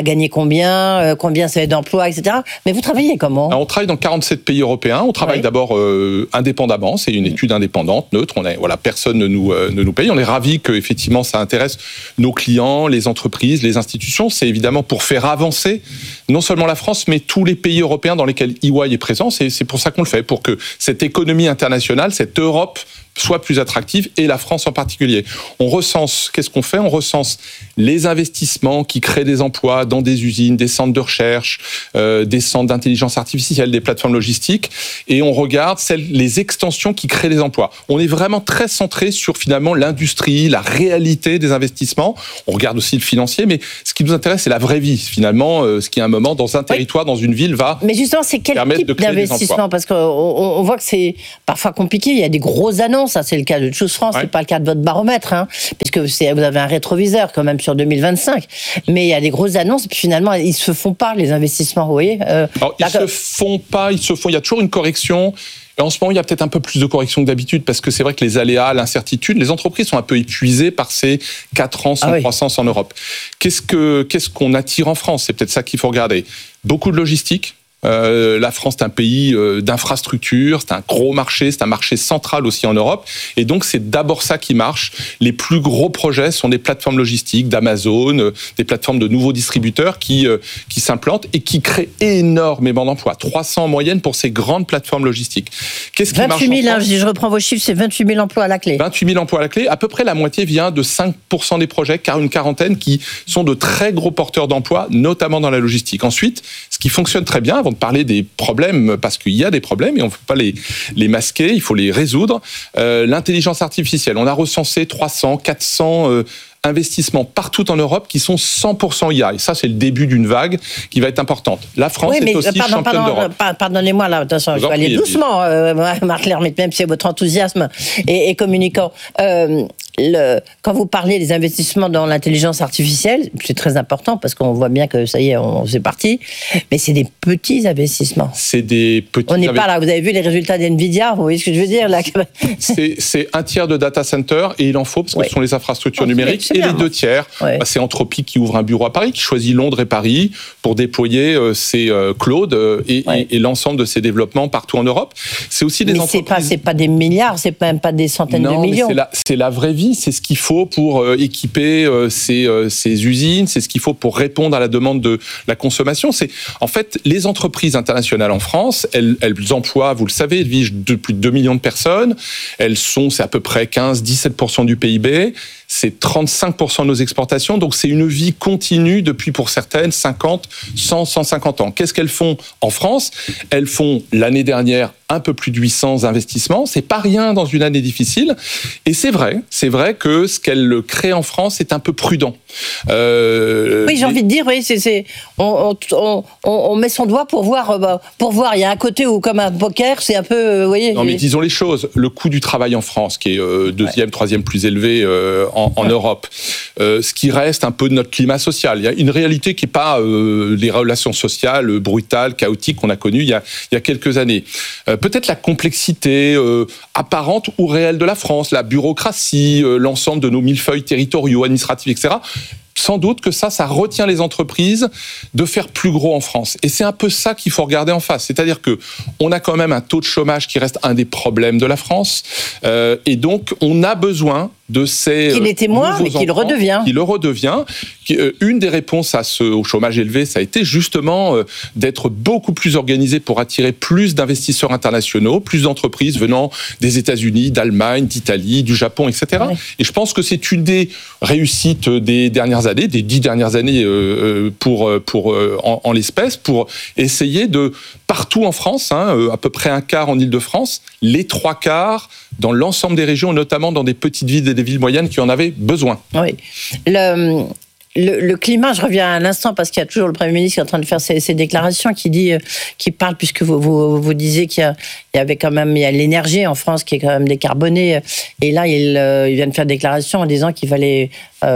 combien ça fait d'emplois, etc. Mais vous travaillez comment ? Alors, on travaille dans 47 pays européens. On travaille d'abord indépendamment. C'est une étude indépendante, neutre. Personne ne nous paye. On est ravis que effectivement ça intéresse nos clients, les entreprises, les institutions. C'est évidemment pour faire avancer non seulement la France, mais tous les pays européens dans lesquels EY est présent. C'est pour ça qu'on le fait, pour que cette économie internationale, cette Europe soit plus attractive, et la France en particulier. On recense, qu'est-ce qu'on fait ? On recense les investissements qui créent des emplois dans des usines, des centres de recherche, des centres d'intelligence artificielle, des plateformes logistiques, et on regarde les extensions qui créent des emplois. On est vraiment très centré sur finalement l'industrie, la réalité des investissements. On regarde aussi le financier, mais ce qui nous intéresse, c'est la vraie vie, finalement, ce qui à un moment, dans un territoire, dans une ville, va Mais justement, c'est quel type d'investissement ? Parce qu'on voit que c'est parfois compliqué, il y a des grosses annonces. Ça, c'est le cas de Choose France, c'est pas le cas de votre baromètre, puisque vous avez un rétroviseur quand même sur 2025. Mais il y a des grosses annonces, et puis finalement, ils se font pas, les investissements, vous voyez. Alors, ils se font pas, il y a toujours une correction. Et en ce moment, il y a peut-être un peu plus de correction que d'habitude, parce que c'est vrai que les aléas, l'incertitude, les entreprises sont un peu épuisées par ces 4 ans sans croissance en Europe. Qu'est-ce qu'on attire en France ? C'est peut-être ça qu'il faut regarder. Beaucoup de logistique. La France, c'est un pays d'infrastructures, c'est un gros marché, c'est un marché central aussi en Europe. Et donc, c'est d'abord ça qui marche. Les plus gros projets sont des plateformes logistiques d'Amazon, des plateformes de nouveaux distributeurs qui s'implantent et qui créent énormément d'emplois. 300 en moyenne pour ces grandes plateformes logistiques. Qu'est-ce qui 28 000, je reprends vos chiffres, c'est 28 000 emplois à la clé. 28 000 emplois à la clé. À peu près la moitié vient de 5% des projets, car une quarantaine qui sont de très gros porteurs d'emplois, notamment dans la logistique. Ensuite, ce qui fonctionne très bien, avant de parler des problèmes, parce qu'il y a des problèmes et on ne peut pas les masquer, il faut les résoudre. L'intelligence artificielle, on a recensé 300, 400 investissements partout en Europe qui sont 100% IA. Et ça, c'est le début d'une vague qui va être importante. La France est aussi championne d'Europe. Pardonnez-moi, là, attention, je vais aller doucement, Marc Lermite, même si c'est votre enthousiasme et communicant. Quand vous parlez des investissements dans l'intelligence artificielle, c'est très important parce qu'on voit bien que ça y est, c'est parti. Mais c'est des petits investissements. C'est des petits. On n'est pas là. Vous avez vu les résultats d'NVIDIA, vous voyez ce que je veux dire là. C'est un tiers de data center et il en faut parce que ce sont les infrastructures numériques. Et les 2 tiers, c'est Anthropic qui ouvre un bureau à Paris, qui choisit Londres et Paris pour déployer ses clouds et l'ensemble de ses développements partout en Europe. C'est aussi des entreprises. C'est pas des milliards, c'est même pas des centaines de millions. C'est la vraie vie. C'est ce qu'il faut pour équiper ces usines, c'est ce qu'il faut pour répondre à la demande de la consommation. En fait, les entreprises internationales en France, elles emploient, vous le savez, elles vivent de plus de 2 millions de personnes. C'est à peu près 15-17% du PIB. C'est 35% de nos exportations. Donc, c'est une vie continue depuis, pour certaines, 50, 100, 150 ans. Qu'est-ce qu'elles font en France ? Elles font, l'année dernière, un peu plus de 800 investissements. C'est pas rien dans une année difficile. Et c'est vrai que ce qu'elles créent en France est un peu prudent. Oui, j'ai envie de dire, oui, on met son doigt pour voir. Il y a un côté où, comme un poker, c'est un peu, vous voyez. Non, mais disons les choses. Le coût du travail en France, qui est 2e, 3e plus élevé en Europe, ce qui reste un peu de notre climat social. Il y a une réalité qui n'est pas les relations sociales brutales, chaotiques qu'on a connues il y a quelques années. Peut-être la complexité apparente ou réelle de la France, la bureaucratie, l'ensemble de nos millefeuilles territoriaux, administratifs, etc. Sans doute que ça retient les entreprises de faire plus gros en France. Et c'est un peu ça qu'il faut regarder en face. C'est-à-dire que on a quand même un taux de chômage qui reste un des problèmes de la France. Et donc, on a besoin de ces qu'il était moins, mais qu'il redevient. Qu'il le redevient. Une des réponses au chômage élevé, ça a été justement d'être beaucoup plus organisé pour attirer plus d'investisseurs internationaux, plus d'entreprises venant des États-Unis, d'Allemagne, d'Italie, du Japon, etc. Ouais. Et je pense que c'est une des réussites des dernières années, des 10 dernières années en l'espèce, pour essayer de, partout en France, à peu près un quart en Île-de-France, les 3 quarts dans l'ensemble des régions, notamment dans des petites villes et des villes moyennes qui en avaient besoin. Oui. Le climat, je reviens à l'instant parce qu'il y a toujours le Premier ministre qui est en train de faire ses déclarations, qui parle, puisque vous disiez qu'il il y a l'énergie en France qui est quand même décarbonée. Et là, il vient de faire une déclaration en disant qu'il allait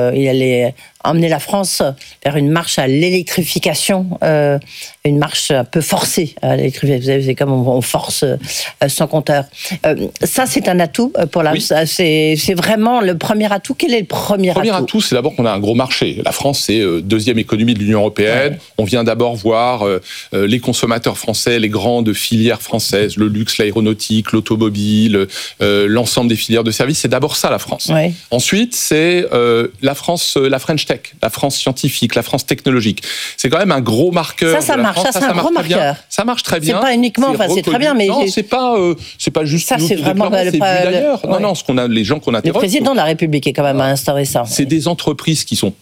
emmener la France vers une marche à l'électrification, une marche un peu forcée à l'électrification. Vous savez, c'est comme on force son compteur. Ça, c'est un atout pour la. Oui. C'est vraiment le premier atout. Quel est le premier atout ? Le premier atout, c'est d'abord qu'on a un gros marché. La France, c'est deuxième économie de l'Union européenne. Ouais. On vient d'abord voir les consommateurs français, les grandes filières françaises, le luxe, l'aéronautique, l'automobile, l'ensemble des filières de services. C'est d'abord ça, la France. Ouais. Ensuite, c'est la France, la French Tech, la France scientifique, la France technologique. C'est quand même un gros marqueur. Ça marche. Ça, c'est un gros marqueur. Ça marche très bien. C'est pas uniquement, c'est très bien, mais non, c'est pas juste. Ça, c'est vraiment d'ailleurs. Ouais. Non, les gens qu'on interroge. Le président de la République est quand même à instaurer ça. C'est des entreprises qui n'ont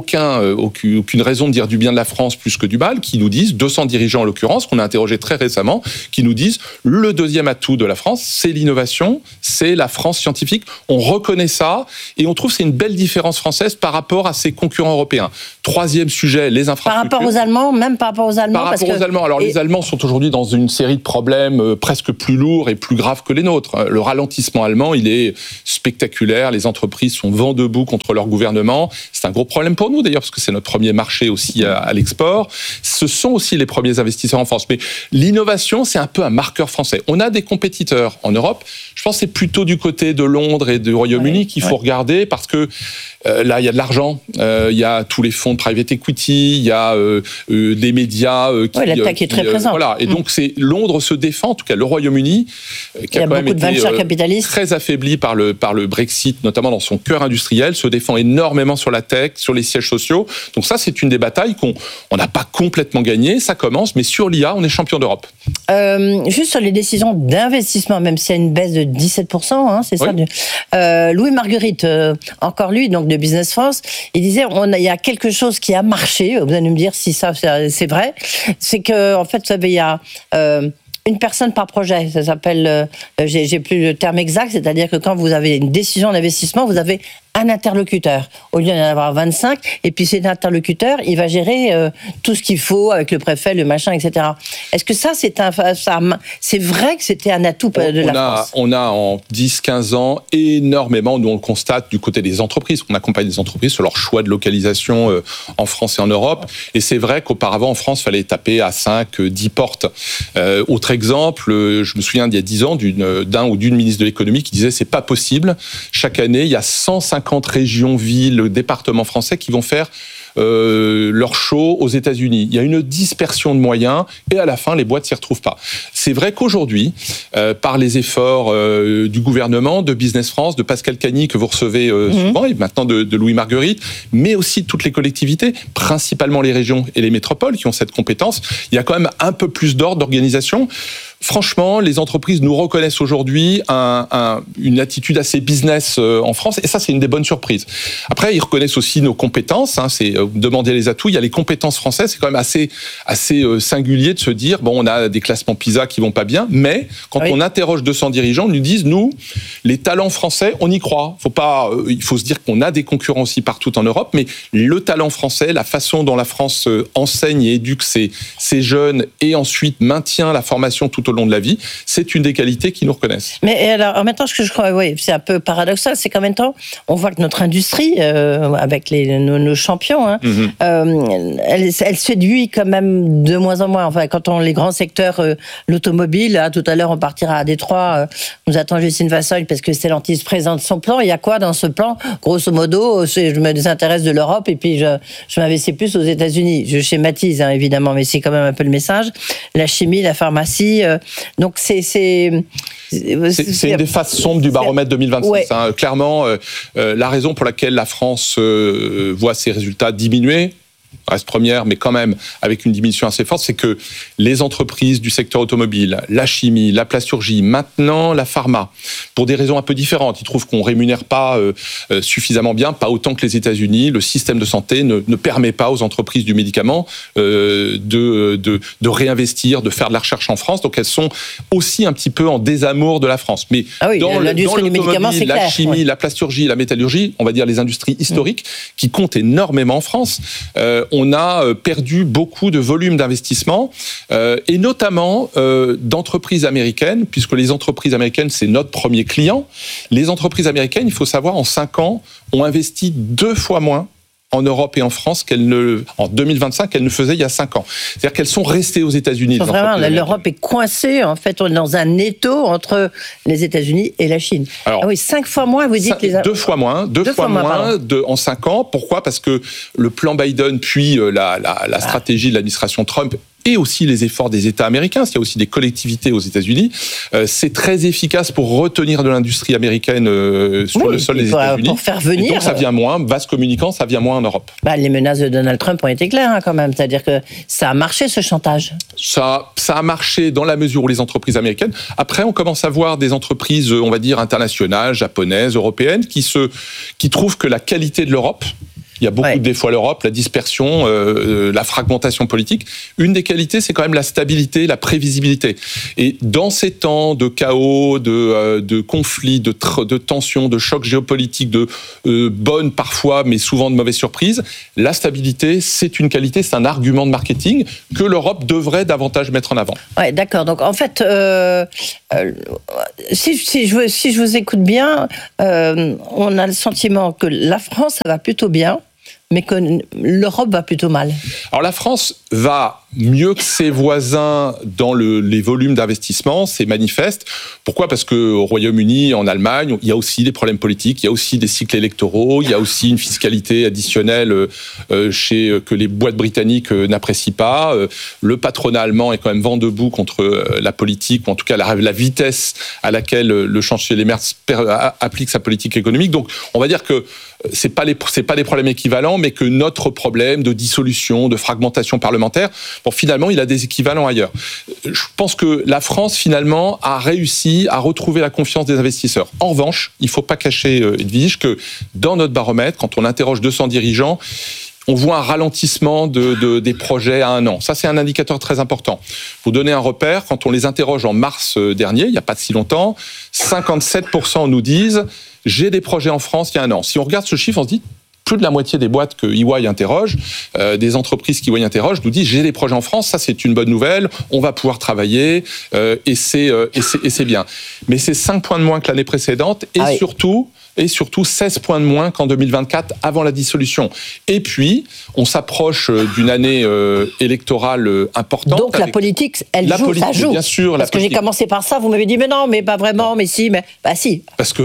aucune raison de dire du bien de la France plus que du mal, qui nous disent, 200 dirigeants en l'occurrence, qu'on a interrogés très récemment, qui nous disent, le deuxième atout de la France, c'est l'innovation, c'est la France scientifique. On reconnaît ça et on trouve que c'est une belle différence française par rapport à ses concurrents européens. Troisième sujet, les infrastructures. Par rapport aux Allemands, même par rapport aux Allemands. Par rapport aux Allemands. Alors les Allemands sont aujourd'hui dans une série de problèmes presque plus lourds et plus graves que les nôtres. Le ralentissement allemand, il est spectaculaire. Les entreprises sont vent debout contre leur gouvernement. C'est un gros problème pour nous d'ailleurs, parce que c'est notre premier marché aussi à l'export. Ce sont aussi les premiers investisseurs en France. Mais l'innovation, c'est un peu un marqueur français. On a des compétiteurs en Europe. Je pense que c'est plutôt du côté de Londres et du Royaume-Uni qu'il faut regarder, parce que là, il y a de l'argent, il y a tous les fonds de private equity, il y a des médias la tech est très présente. Voilà. Et donc, Londres se défend, en tout cas le Royaume-Uni, qui a quand même été très affaibli par le Brexit, notamment dans son cœur industriel, se défend énormément sur la tech, sur les sièges sociaux. Donc ça, c'est une des batailles qu'on n'a pas complètement gagnées. Ça commence, mais sur l'IA, on est champion d'Europe. Juste sur les décisions d'investissement, même s'il y a une baisse de 17%, hein, c'est ça. Louis Marguerite, encore lui, donc de Business France, il disait il y a quelque chose qui a marché. Vous allez me dire si ça c'est vrai. C'est que en fait, vous savez, il y a une personne par projet. Ça s'appelle, j'ai plus le terme exact, c'est-à-dire que quand vous avez une décision d'investissement, vous avez un interlocuteur, au lieu d'en avoir 25, et puis cet interlocuteur, il va gérer tout ce qu'il faut avec le préfet, le machin, etc. Est-ce que ça, c'est vrai que c'était un atout de la France ? On a en 10-15 ans énormément, nous on le constate du côté des entreprises, on accompagne les entreprises sur leur choix de localisation en France et en Europe, et c'est vrai qu'auparavant en France, il fallait taper à 5-10 portes. Autre exemple, je me souviens d'il y a 10 ans d'un ou d'une ministre de l'économie qui disait c'est pas possible, chaque année il y a 150 régions, villes, départements français qui vont faire leur show aux États-Unis. Il y a une dispersion de moyens et à la fin, les boîtes s'y retrouvent pas. C'est vrai qu'aujourd'hui, par les efforts du gouvernement, de Business France, de Pascal Cagny que vous recevez souvent et maintenant de Louis Marguerite, mais aussi toutes les collectivités, principalement les régions et les métropoles qui ont cette compétence, il y a quand même un peu plus d'ordre, d'organisation. Franchement, les entreprises nous reconnaissent aujourd'hui une attitude assez business en France, et ça, c'est une des bonnes surprises. Après, ils reconnaissent aussi nos compétences, c'est demander les atouts. Il y a les compétences françaises, c'est quand même assez singulier de se dire, bon, on a des classements PISA qui vont pas bien, mais quand on interroge 200 dirigeants, ils nous disent, nous, les talents français, on y croit. Il faut se dire qu'on a des concurrents aussi partout en Europe, mais le talent français, la façon dont la France enseigne et éduque ses jeunes et ensuite maintient la formation tout au long de la vie, c'est une des qualités qu'ils nous reconnaissent. Mais alors, en même temps, ce que je crois, c'est un peu paradoxal, c'est qu'en même temps, on voit que notre industrie, avec nos champions, elle séduit quand même de moins en moins. Enfin, quand les grands secteurs, l'automobile, tout à l'heure, on partira à Détroit, nous attend Justine Vassogne, parce que Stellantis présente son plan. Il y a quoi dans ce plan ? Grosso modo, je me désintéresse de l'Europe et puis je m'investis plus aux États-Unis. Je schématise, évidemment, mais c'est quand même un peu le message. La chimie, la pharmacie. Donc c'est une des faces sombres du baromètre 2026. Ouais. Clairement, la raison pour laquelle la France voit ses résultats diminuer, reste première, mais quand même avec une diminution assez forte, c'est que les entreprises du secteur automobile, la chimie, la plasturgie, maintenant la pharma, pour des raisons un peu différentes, ils trouvent qu'on rémunère pas suffisamment bien, pas autant que les États-Unis. Le système de santé ne permet pas aux entreprises du médicament de réinvestir, de faire de la recherche en France. Donc elles sont aussi un petit peu en désamour de la France. Mais dans l'automobile, la chimie, la plasturgie, la métallurgie, on va dire les industries historiques qui comptent énormément en France. on a perdu beaucoup de volume d'investissement, et notamment d'entreprises américaines, puisque les entreprises américaines, c'est notre premier client. Les entreprises américaines, il faut savoir, en 5 ans, ont investi 2 fois moins en Europe et en France en 2025 qu'elles ne faisaient il y a 5 ans. C'est-à-dire qu'elles sont restées aux États-Unis. Vraiment, l'Europe est coincée, en fait, on est dans un étau entre les États-Unis et la Chine. Alors, 5 fois moins, vous dites 2 fois moins en 5 ans. Pourquoi ? Parce que le plan Biden, puis la stratégie de l'administration Trump, et aussi les efforts des États américains, il y a aussi des collectivités aux États-Unis, c'est très efficace pour retenir de l'industrie américaine sur le sol des États-Unis. Pour faire venir. Et donc ça vient moins, vaste communicant, ça vient moins en Europe. Les menaces de Donald Trump ont été claires quand même, c'est-à-dire que ça a marché ce chantage. Ça a marché dans la mesure où les entreprises américaines. Après, on commence à voir des entreprises, on va dire internationales, japonaises, européennes, qui trouvent que la qualité de l'Europe. Il y a beaucoup de défauts à l'Europe, la dispersion, la fragmentation politique. Une des qualités, c'est quand même la stabilité, la prévisibilité. Et dans ces temps de chaos, de conflits, de tensions, de chocs géopolitiques, de bonnes parfois, mais souvent de mauvaises surprises, la stabilité, c'est une qualité, c'est un argument de marketing que l'Europe devrait davantage mettre en avant. Ouais, d'accord. Donc en fait, si je vous écoute bien, on a le sentiment que la France, ça va plutôt bien, mais que l'Europe va plutôt mal. Alors la France va mieux que ses voisins dans les volumes d'investissement, c'est manifeste. Pourquoi ? Parce qu'au Royaume-Uni, en Allemagne, il y a aussi des problèmes politiques, il y a aussi des cycles électoraux, il y a aussi une fiscalité additionnelle que les boîtes britanniques n'apprécient pas. Le patronat allemand est quand même vent debout contre la politique, ou en tout cas la vitesse à laquelle le chancelier Merz applique sa politique économique. Donc on va dire que c'est pas des problèmes équivalents, mais que notre problème de dissolution, de fragmentation parlementaire, finalement, il a des équivalents ailleurs. Je pense que la France, finalement, a réussi à retrouver la confiance des investisseurs. En revanche, il ne faut pas cacher, Edwige, que dans notre baromètre, quand on interroge 200 dirigeants, on voit un ralentissement des projets à 1 an. Ça, c'est un indicateur très important. Pour donner un repère, quand on les interroge en mars dernier, il n'y a pas de si longtemps, 57% nous disent « j'ai des projets en France il y a 1 an ». Si on regarde ce chiffre, on se dit plus de la moitié des boîtes que EY interroge, des entreprises qu'EY interroge, nous disent j'ai des projets en France, ça c'est une bonne nouvelle, on va pouvoir travailler et c'est bien. Mais c'est 5 points de moins que l'année précédente et surtout 16 points de moins qu'en 2024 avant la dissolution. Et puis, on s'approche d'une année électorale importante. Donc la politique, ça joue. Bien sûr. Parce que j'ai commencé par ça, vous m'avez dit mais non, mais pas vraiment, mais si, mais bah si. Parce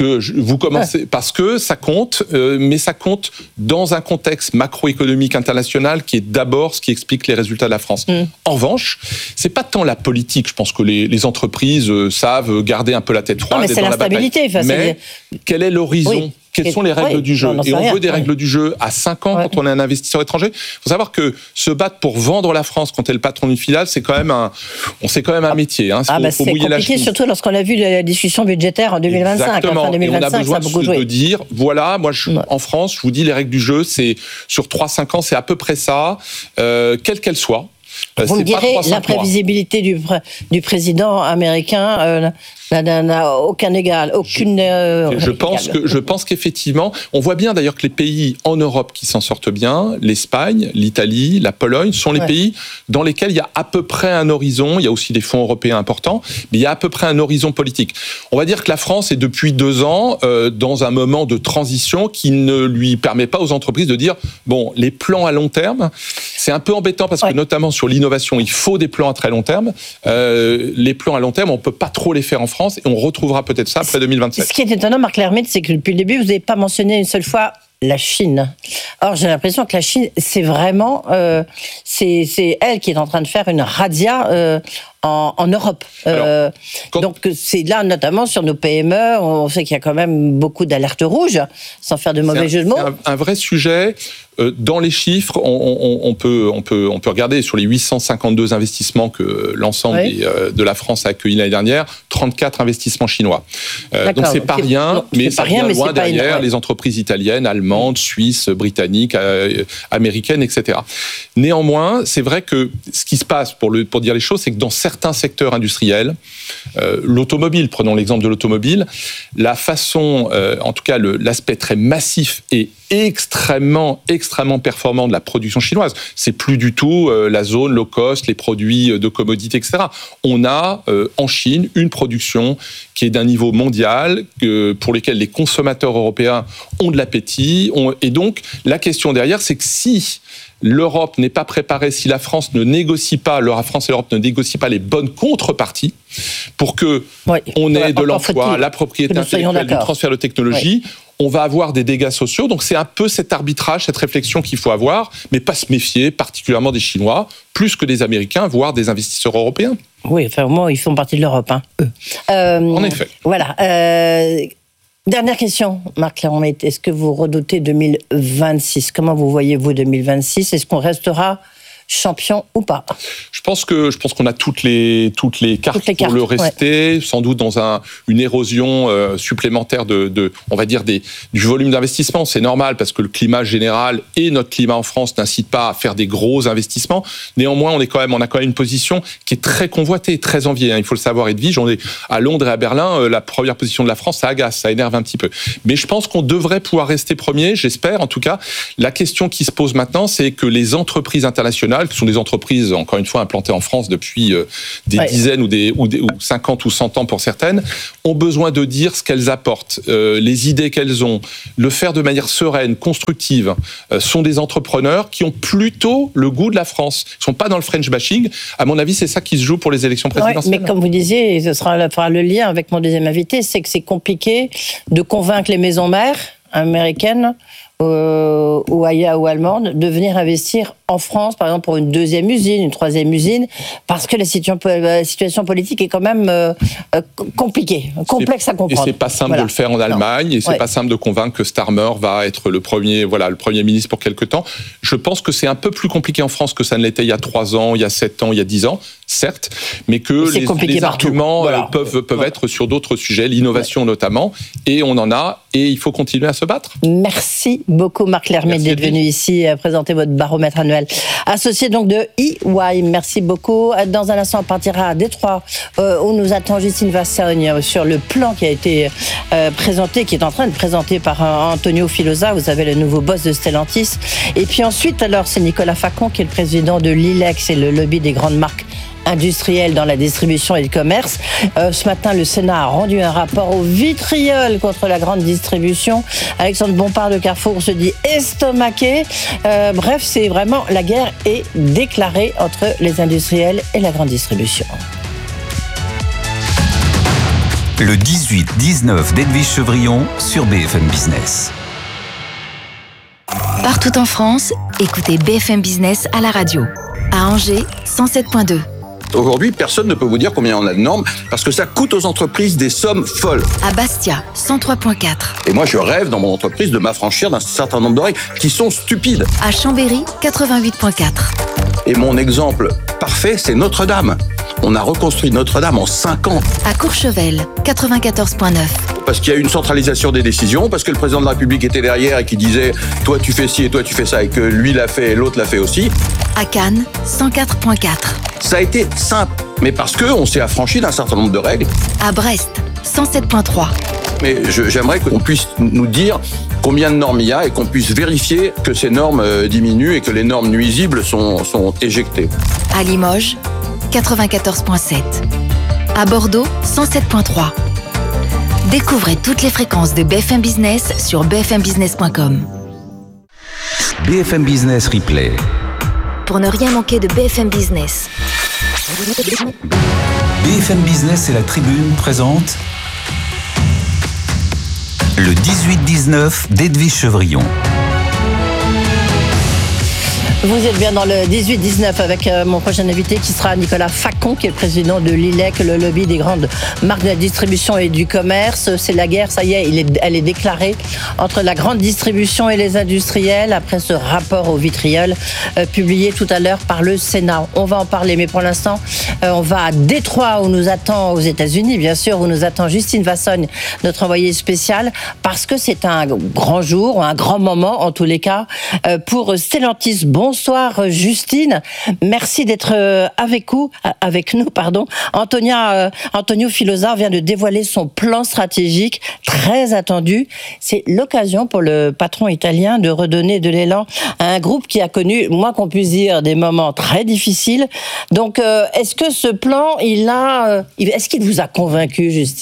que ça compte, mais ça compte dans un contexte macroéconomique international qui est d'abord ce qui explique les résultats de la France. En revanche, c'est pas tant la politique. Je pense que les entreprises savent garder un peu la tête froide. Non, mais c'est l'instabilité. Mais quel est l'horizon ? Oui. Quelles sont les règles du jeu ? Et on veut des règles du jeu à 5 ans quand on est un investisseur étranger. Il faut savoir que se battre pour vendre la France quand on est le patron d'une filiale, c'est quand même un métier. Hein. C'est compliqué, surtout lorsqu'on a vu la discussion budgétaire en 2025. Exactement. Fin 2025, et on a besoin ça a beaucoup joué. de dire, voilà, moi en France, je vous dis les règles du jeu, c'est sur 3-5 ans, c'est à peu près ça, quelle qu'elle soit. Vous me direz, l'imprévisibilité du président américain n'a aucun égal, aucune... Je pense qu'effectivement, on voit bien d'ailleurs que les pays en Europe qui s'en sortent bien, l'Espagne, l'Italie, la Pologne, sont les pays dans lesquels il y a à peu près un horizon, il y a aussi des fonds européens importants, mais il y a à peu près un horizon politique. On va dire que la France est depuis 2 ans dans un moment de transition qui ne lui permet pas aux entreprises de dire, bon, les plans à long terme, c'est un peu embêtant parce que notamment sur l'innovation, il faut des plans à très long terme. Les plans à long terme, on ne peut pas trop les faire en France et on retrouvera peut-être ça après 2027. Ce qui est étonnant, Marc Lermite, c'est que depuis le début, vous n'avez pas mentionné une seule fois la Chine. Or, j'ai l'impression que la Chine, c'est vraiment... c'est elle qui est en train de faire une razzia en Europe. Donc, c'est là, notamment sur nos PME, on sait qu'il y a quand même beaucoup d'alertes rouges, sans faire de mauvais jeu de mots. C'est un vrai sujet. Dans les chiffres, on peut regarder sur les 852 investissements que l'ensemble de la France a accueillis l'année dernière, 34 investissements chinois. Donc c'est pas rien, mais ça vient loin derrière les entreprises italiennes, allemandes, suisses, britanniques, américaines, etc. Néanmoins, c'est vrai que ce qui se passe, pour dire les choses, c'est que dans certains secteurs industriels, l'automobile, prenons l'exemple de l'automobile, la façon, en tout cas l'aspect très massif et extrêmement performant de la production chinoise. C'est plus du tout la zone low cost, les produits de commodité, etc. On a en Chine une production qui est d'un niveau mondial, pour lesquels les consommateurs européens ont de l'appétit. Et donc, la question derrière, c'est que si l'Europe n'est pas préparée, si la France ne négocie pas, la France et l'Europe ne négocient pas les bonnes contreparties pour que on ait de l'emploi, la propriété intellectuelle, du transfert de technologie, on va avoir des dégâts sociaux. Donc c'est un peu cet arbitrage, cette réflexion qu'il faut avoir, mais pas se méfier particulièrement des Chinois, plus que des Américains, voire des investisseurs européens. Oui, enfin au moins ils font partie de l'Europe. En effet. Voilà. Dernière question, Marc Laurent-Meillet. Est-ce que vous redoutez 2026 ? Comment vous voyez-vous 2026 ? Est-ce qu'on restera champion ou pas ? Je pense qu'on a toutes les cartes pour le rester, sans doute dans une érosion supplémentaire on va dire du volume d'investissement. C'est normal parce que le climat général et notre climat en France n'incite pas à faire des gros investissements. Néanmoins, on a quand même une position qui est très convoitée, très enviée. Il faut le savoir, Edwige. On est à Londres et à Berlin. La première position de la France, ça agace, ça énerve un petit peu. Mais je pense qu'on devrait pouvoir rester premier. J'espère, en tout cas. La question qui se pose maintenant, c'est que les entreprises internationales, qui sont des entreprises, encore une fois, implantées en France depuis des dizaines ou 50 ou 100 ans pour certaines, ont besoin de dire ce qu'elles apportent, les idées qu'elles ont, le faire de manière sereine, constructive. Sont des entrepreneurs qui ont plutôt le goût de la France. Ils ne sont pas dans le French bashing. À mon avis, c'est ça qui se joue pour les élections présidentielles. Mais comme vous disiez, ce fera le lien avec mon deuxième invité, c'est que c'est compliqué de convaincre les maisons mères américaines ou allemandes de venir investir en France, par exemple pour une deuxième usine, une troisième usine, parce que la situation politique est quand même compliquée, complexe à comprendre. Et c'est pas simple de le faire en Allemagne, et c'est pas simple de convaincre que Starmer va être le premier ministre pour quelque temps. Je pense que c'est un peu plus compliqué en France que ça ne l'était il y a 3 ans, il y a 7 ans, il y a 10 ans, certes, mais que les arguments peuvent être sur d'autres sujets, l'innovation notamment, et on en a, et il faut continuer à se battre. Merci beaucoup Marc Laurent-Meillet d'être venu ici présenter votre baromètre annuel. Associé donc de EY, merci beaucoup. Dans un instant, on partira à Détroit où nous attend Justine Vassogne sur le plan qui a été présenté, qui est en train de présenter par Antonio Filosa. Vous avez le nouveau boss de Stellantis. Et puis ensuite, alors, c'est Nicolas Facon qui est le président de l'ILEC, c'est le lobby des grandes marques industrielle dans la distribution et le commerce. Ce matin, le Sénat a rendu un rapport au vitriol contre la grande distribution. Alexandre Bompard de Carrefour se dit estomaqué. Bref, c'est vraiment la guerre est déclarée entre les industriels et la grande distribution. Le 18-19 d'Edwige Chevrillon sur BFM Business. Partout en France, écoutez BFM Business à la radio. À Angers, 107.2. Aujourd'hui, personne ne peut vous dire combien on a de normes parce que ça coûte aux entreprises des sommes folles. À Bastia, 103.4. Et moi, je rêve dans mon entreprise de m'affranchir d'un certain nombre de règles qui sont stupides. À Chambéry, 88.4. Et mon exemple parfait, c'est Notre-Dame. On a reconstruit Notre-Dame en 5 ans. À Courchevel, 94.9. Parce qu'il y a eu une centralisation des décisions, parce que le président de la République était derrière et qui disait « toi tu fais ci et toi tu fais ça » et que lui l'a fait et l'autre l'a fait aussi. À Cannes, 104.4. Ça a été simple, mais parce qu'on s'est affranchi d'un certain nombre de règles. À Brest, 107.3. Mais j'aimerais qu'on puisse nous dire combien de normes il y a et qu'on puisse vérifier que ces normes diminuent et que les normes nuisibles sont éjectées. À Limoges, 94.7. À Bordeaux, 107.3. Découvrez toutes les fréquences de BFM Business sur bfmbusiness.com. BFM Business Replay. Pour ne rien manquer de BFM Business. BFM Business et la Tribune présentent le 18-19 d'Edwige Chevrillon. Vous êtes bien dans le 18-19 avec mon prochain invité qui sera Nicolas Facon, qui est le président de l'ILEC, le lobby des grandes marques de la distribution et du commerce. C'est la guerre, ça y est, elle est déclarée entre la grande distribution et les industriels après ce rapport au vitriol publié tout à l'heure par le Sénat. On va en parler, mais pour l'instant, on va à Détroit où nous attend, aux États-Unis bien sûr, où nous attend Justine Vassogne, notre envoyée spéciale, parce que c'est un grand jour, un grand moment en tous les cas, pour Stellantis. Bonjour Bonsoir Justine, merci d'être avec nous. Antonio Filosa vient de dévoiler son plan stratégique très attendu. C'est l'occasion pour le patron italien de redonner de l'élan à un groupe qui a connu, moins qu'on puisse dire, des moments très difficiles. Donc, est-ce que ce plan, est-ce qu'il vous a convaincu, Justine ?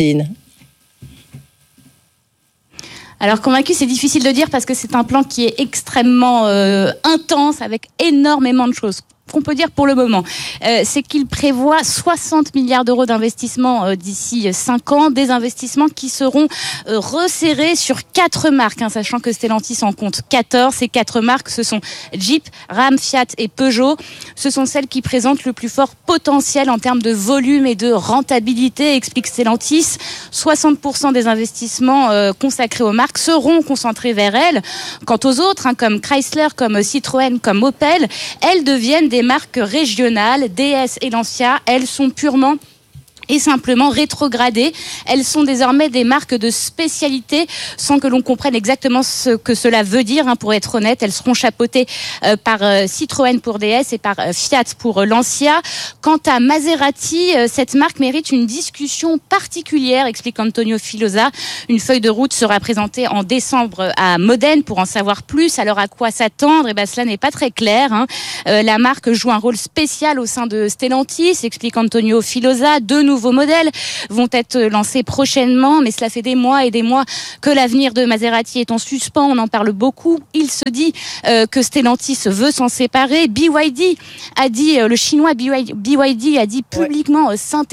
Alors convaincu, c'est difficile de dire parce que c'est un plan qui est extrêmement intense avec énormément de choses. Qu'on peut dire pour le moment, c'est qu'il prévoit 60 milliards d'euros d'investissement d'ici 5 ans, des investissements qui seront resserrés sur 4 marques, sachant que Stellantis en compte 14. Ces 4 marques, ce sont Jeep, Ram, Fiat et Peugeot. Ce sont celles qui présentent le plus fort potentiel en termes de volume et de rentabilité, explique Stellantis. 60% des investissements consacrés aux marques seront concentrés vers elles. Quant aux autres, comme Chrysler, comme Citroën, comme Opel, elles deviennent des marques régionales. DS et Lancia, elles sont purement et simplement rétrogradées. Elles sont désormais des marques de spécialité sans que l'on comprenne exactement ce que cela veut dire. Pour être honnête, elles seront chapeautées par Citroën pour DS et par Fiat pour Lancia. Quant à Maserati, cette marque mérite une discussion particulière, explique Antonio Filosa. Une feuille de route sera présentée en décembre à Modène pour en savoir plus. Alors à quoi s'attendre ? Cela n'est pas très clair. La marque joue un rôle spécial au sein de Stellantis, explique Antonio Filosa. De nouveaux modèles vont être lancés prochainement, mais cela fait des mois et des mois que l'avenir de Maserati est en suspens. On en parle beaucoup. Il se dit que Stellantis veut s'en séparer. BYD a dit, le chinois BYD a dit publiquement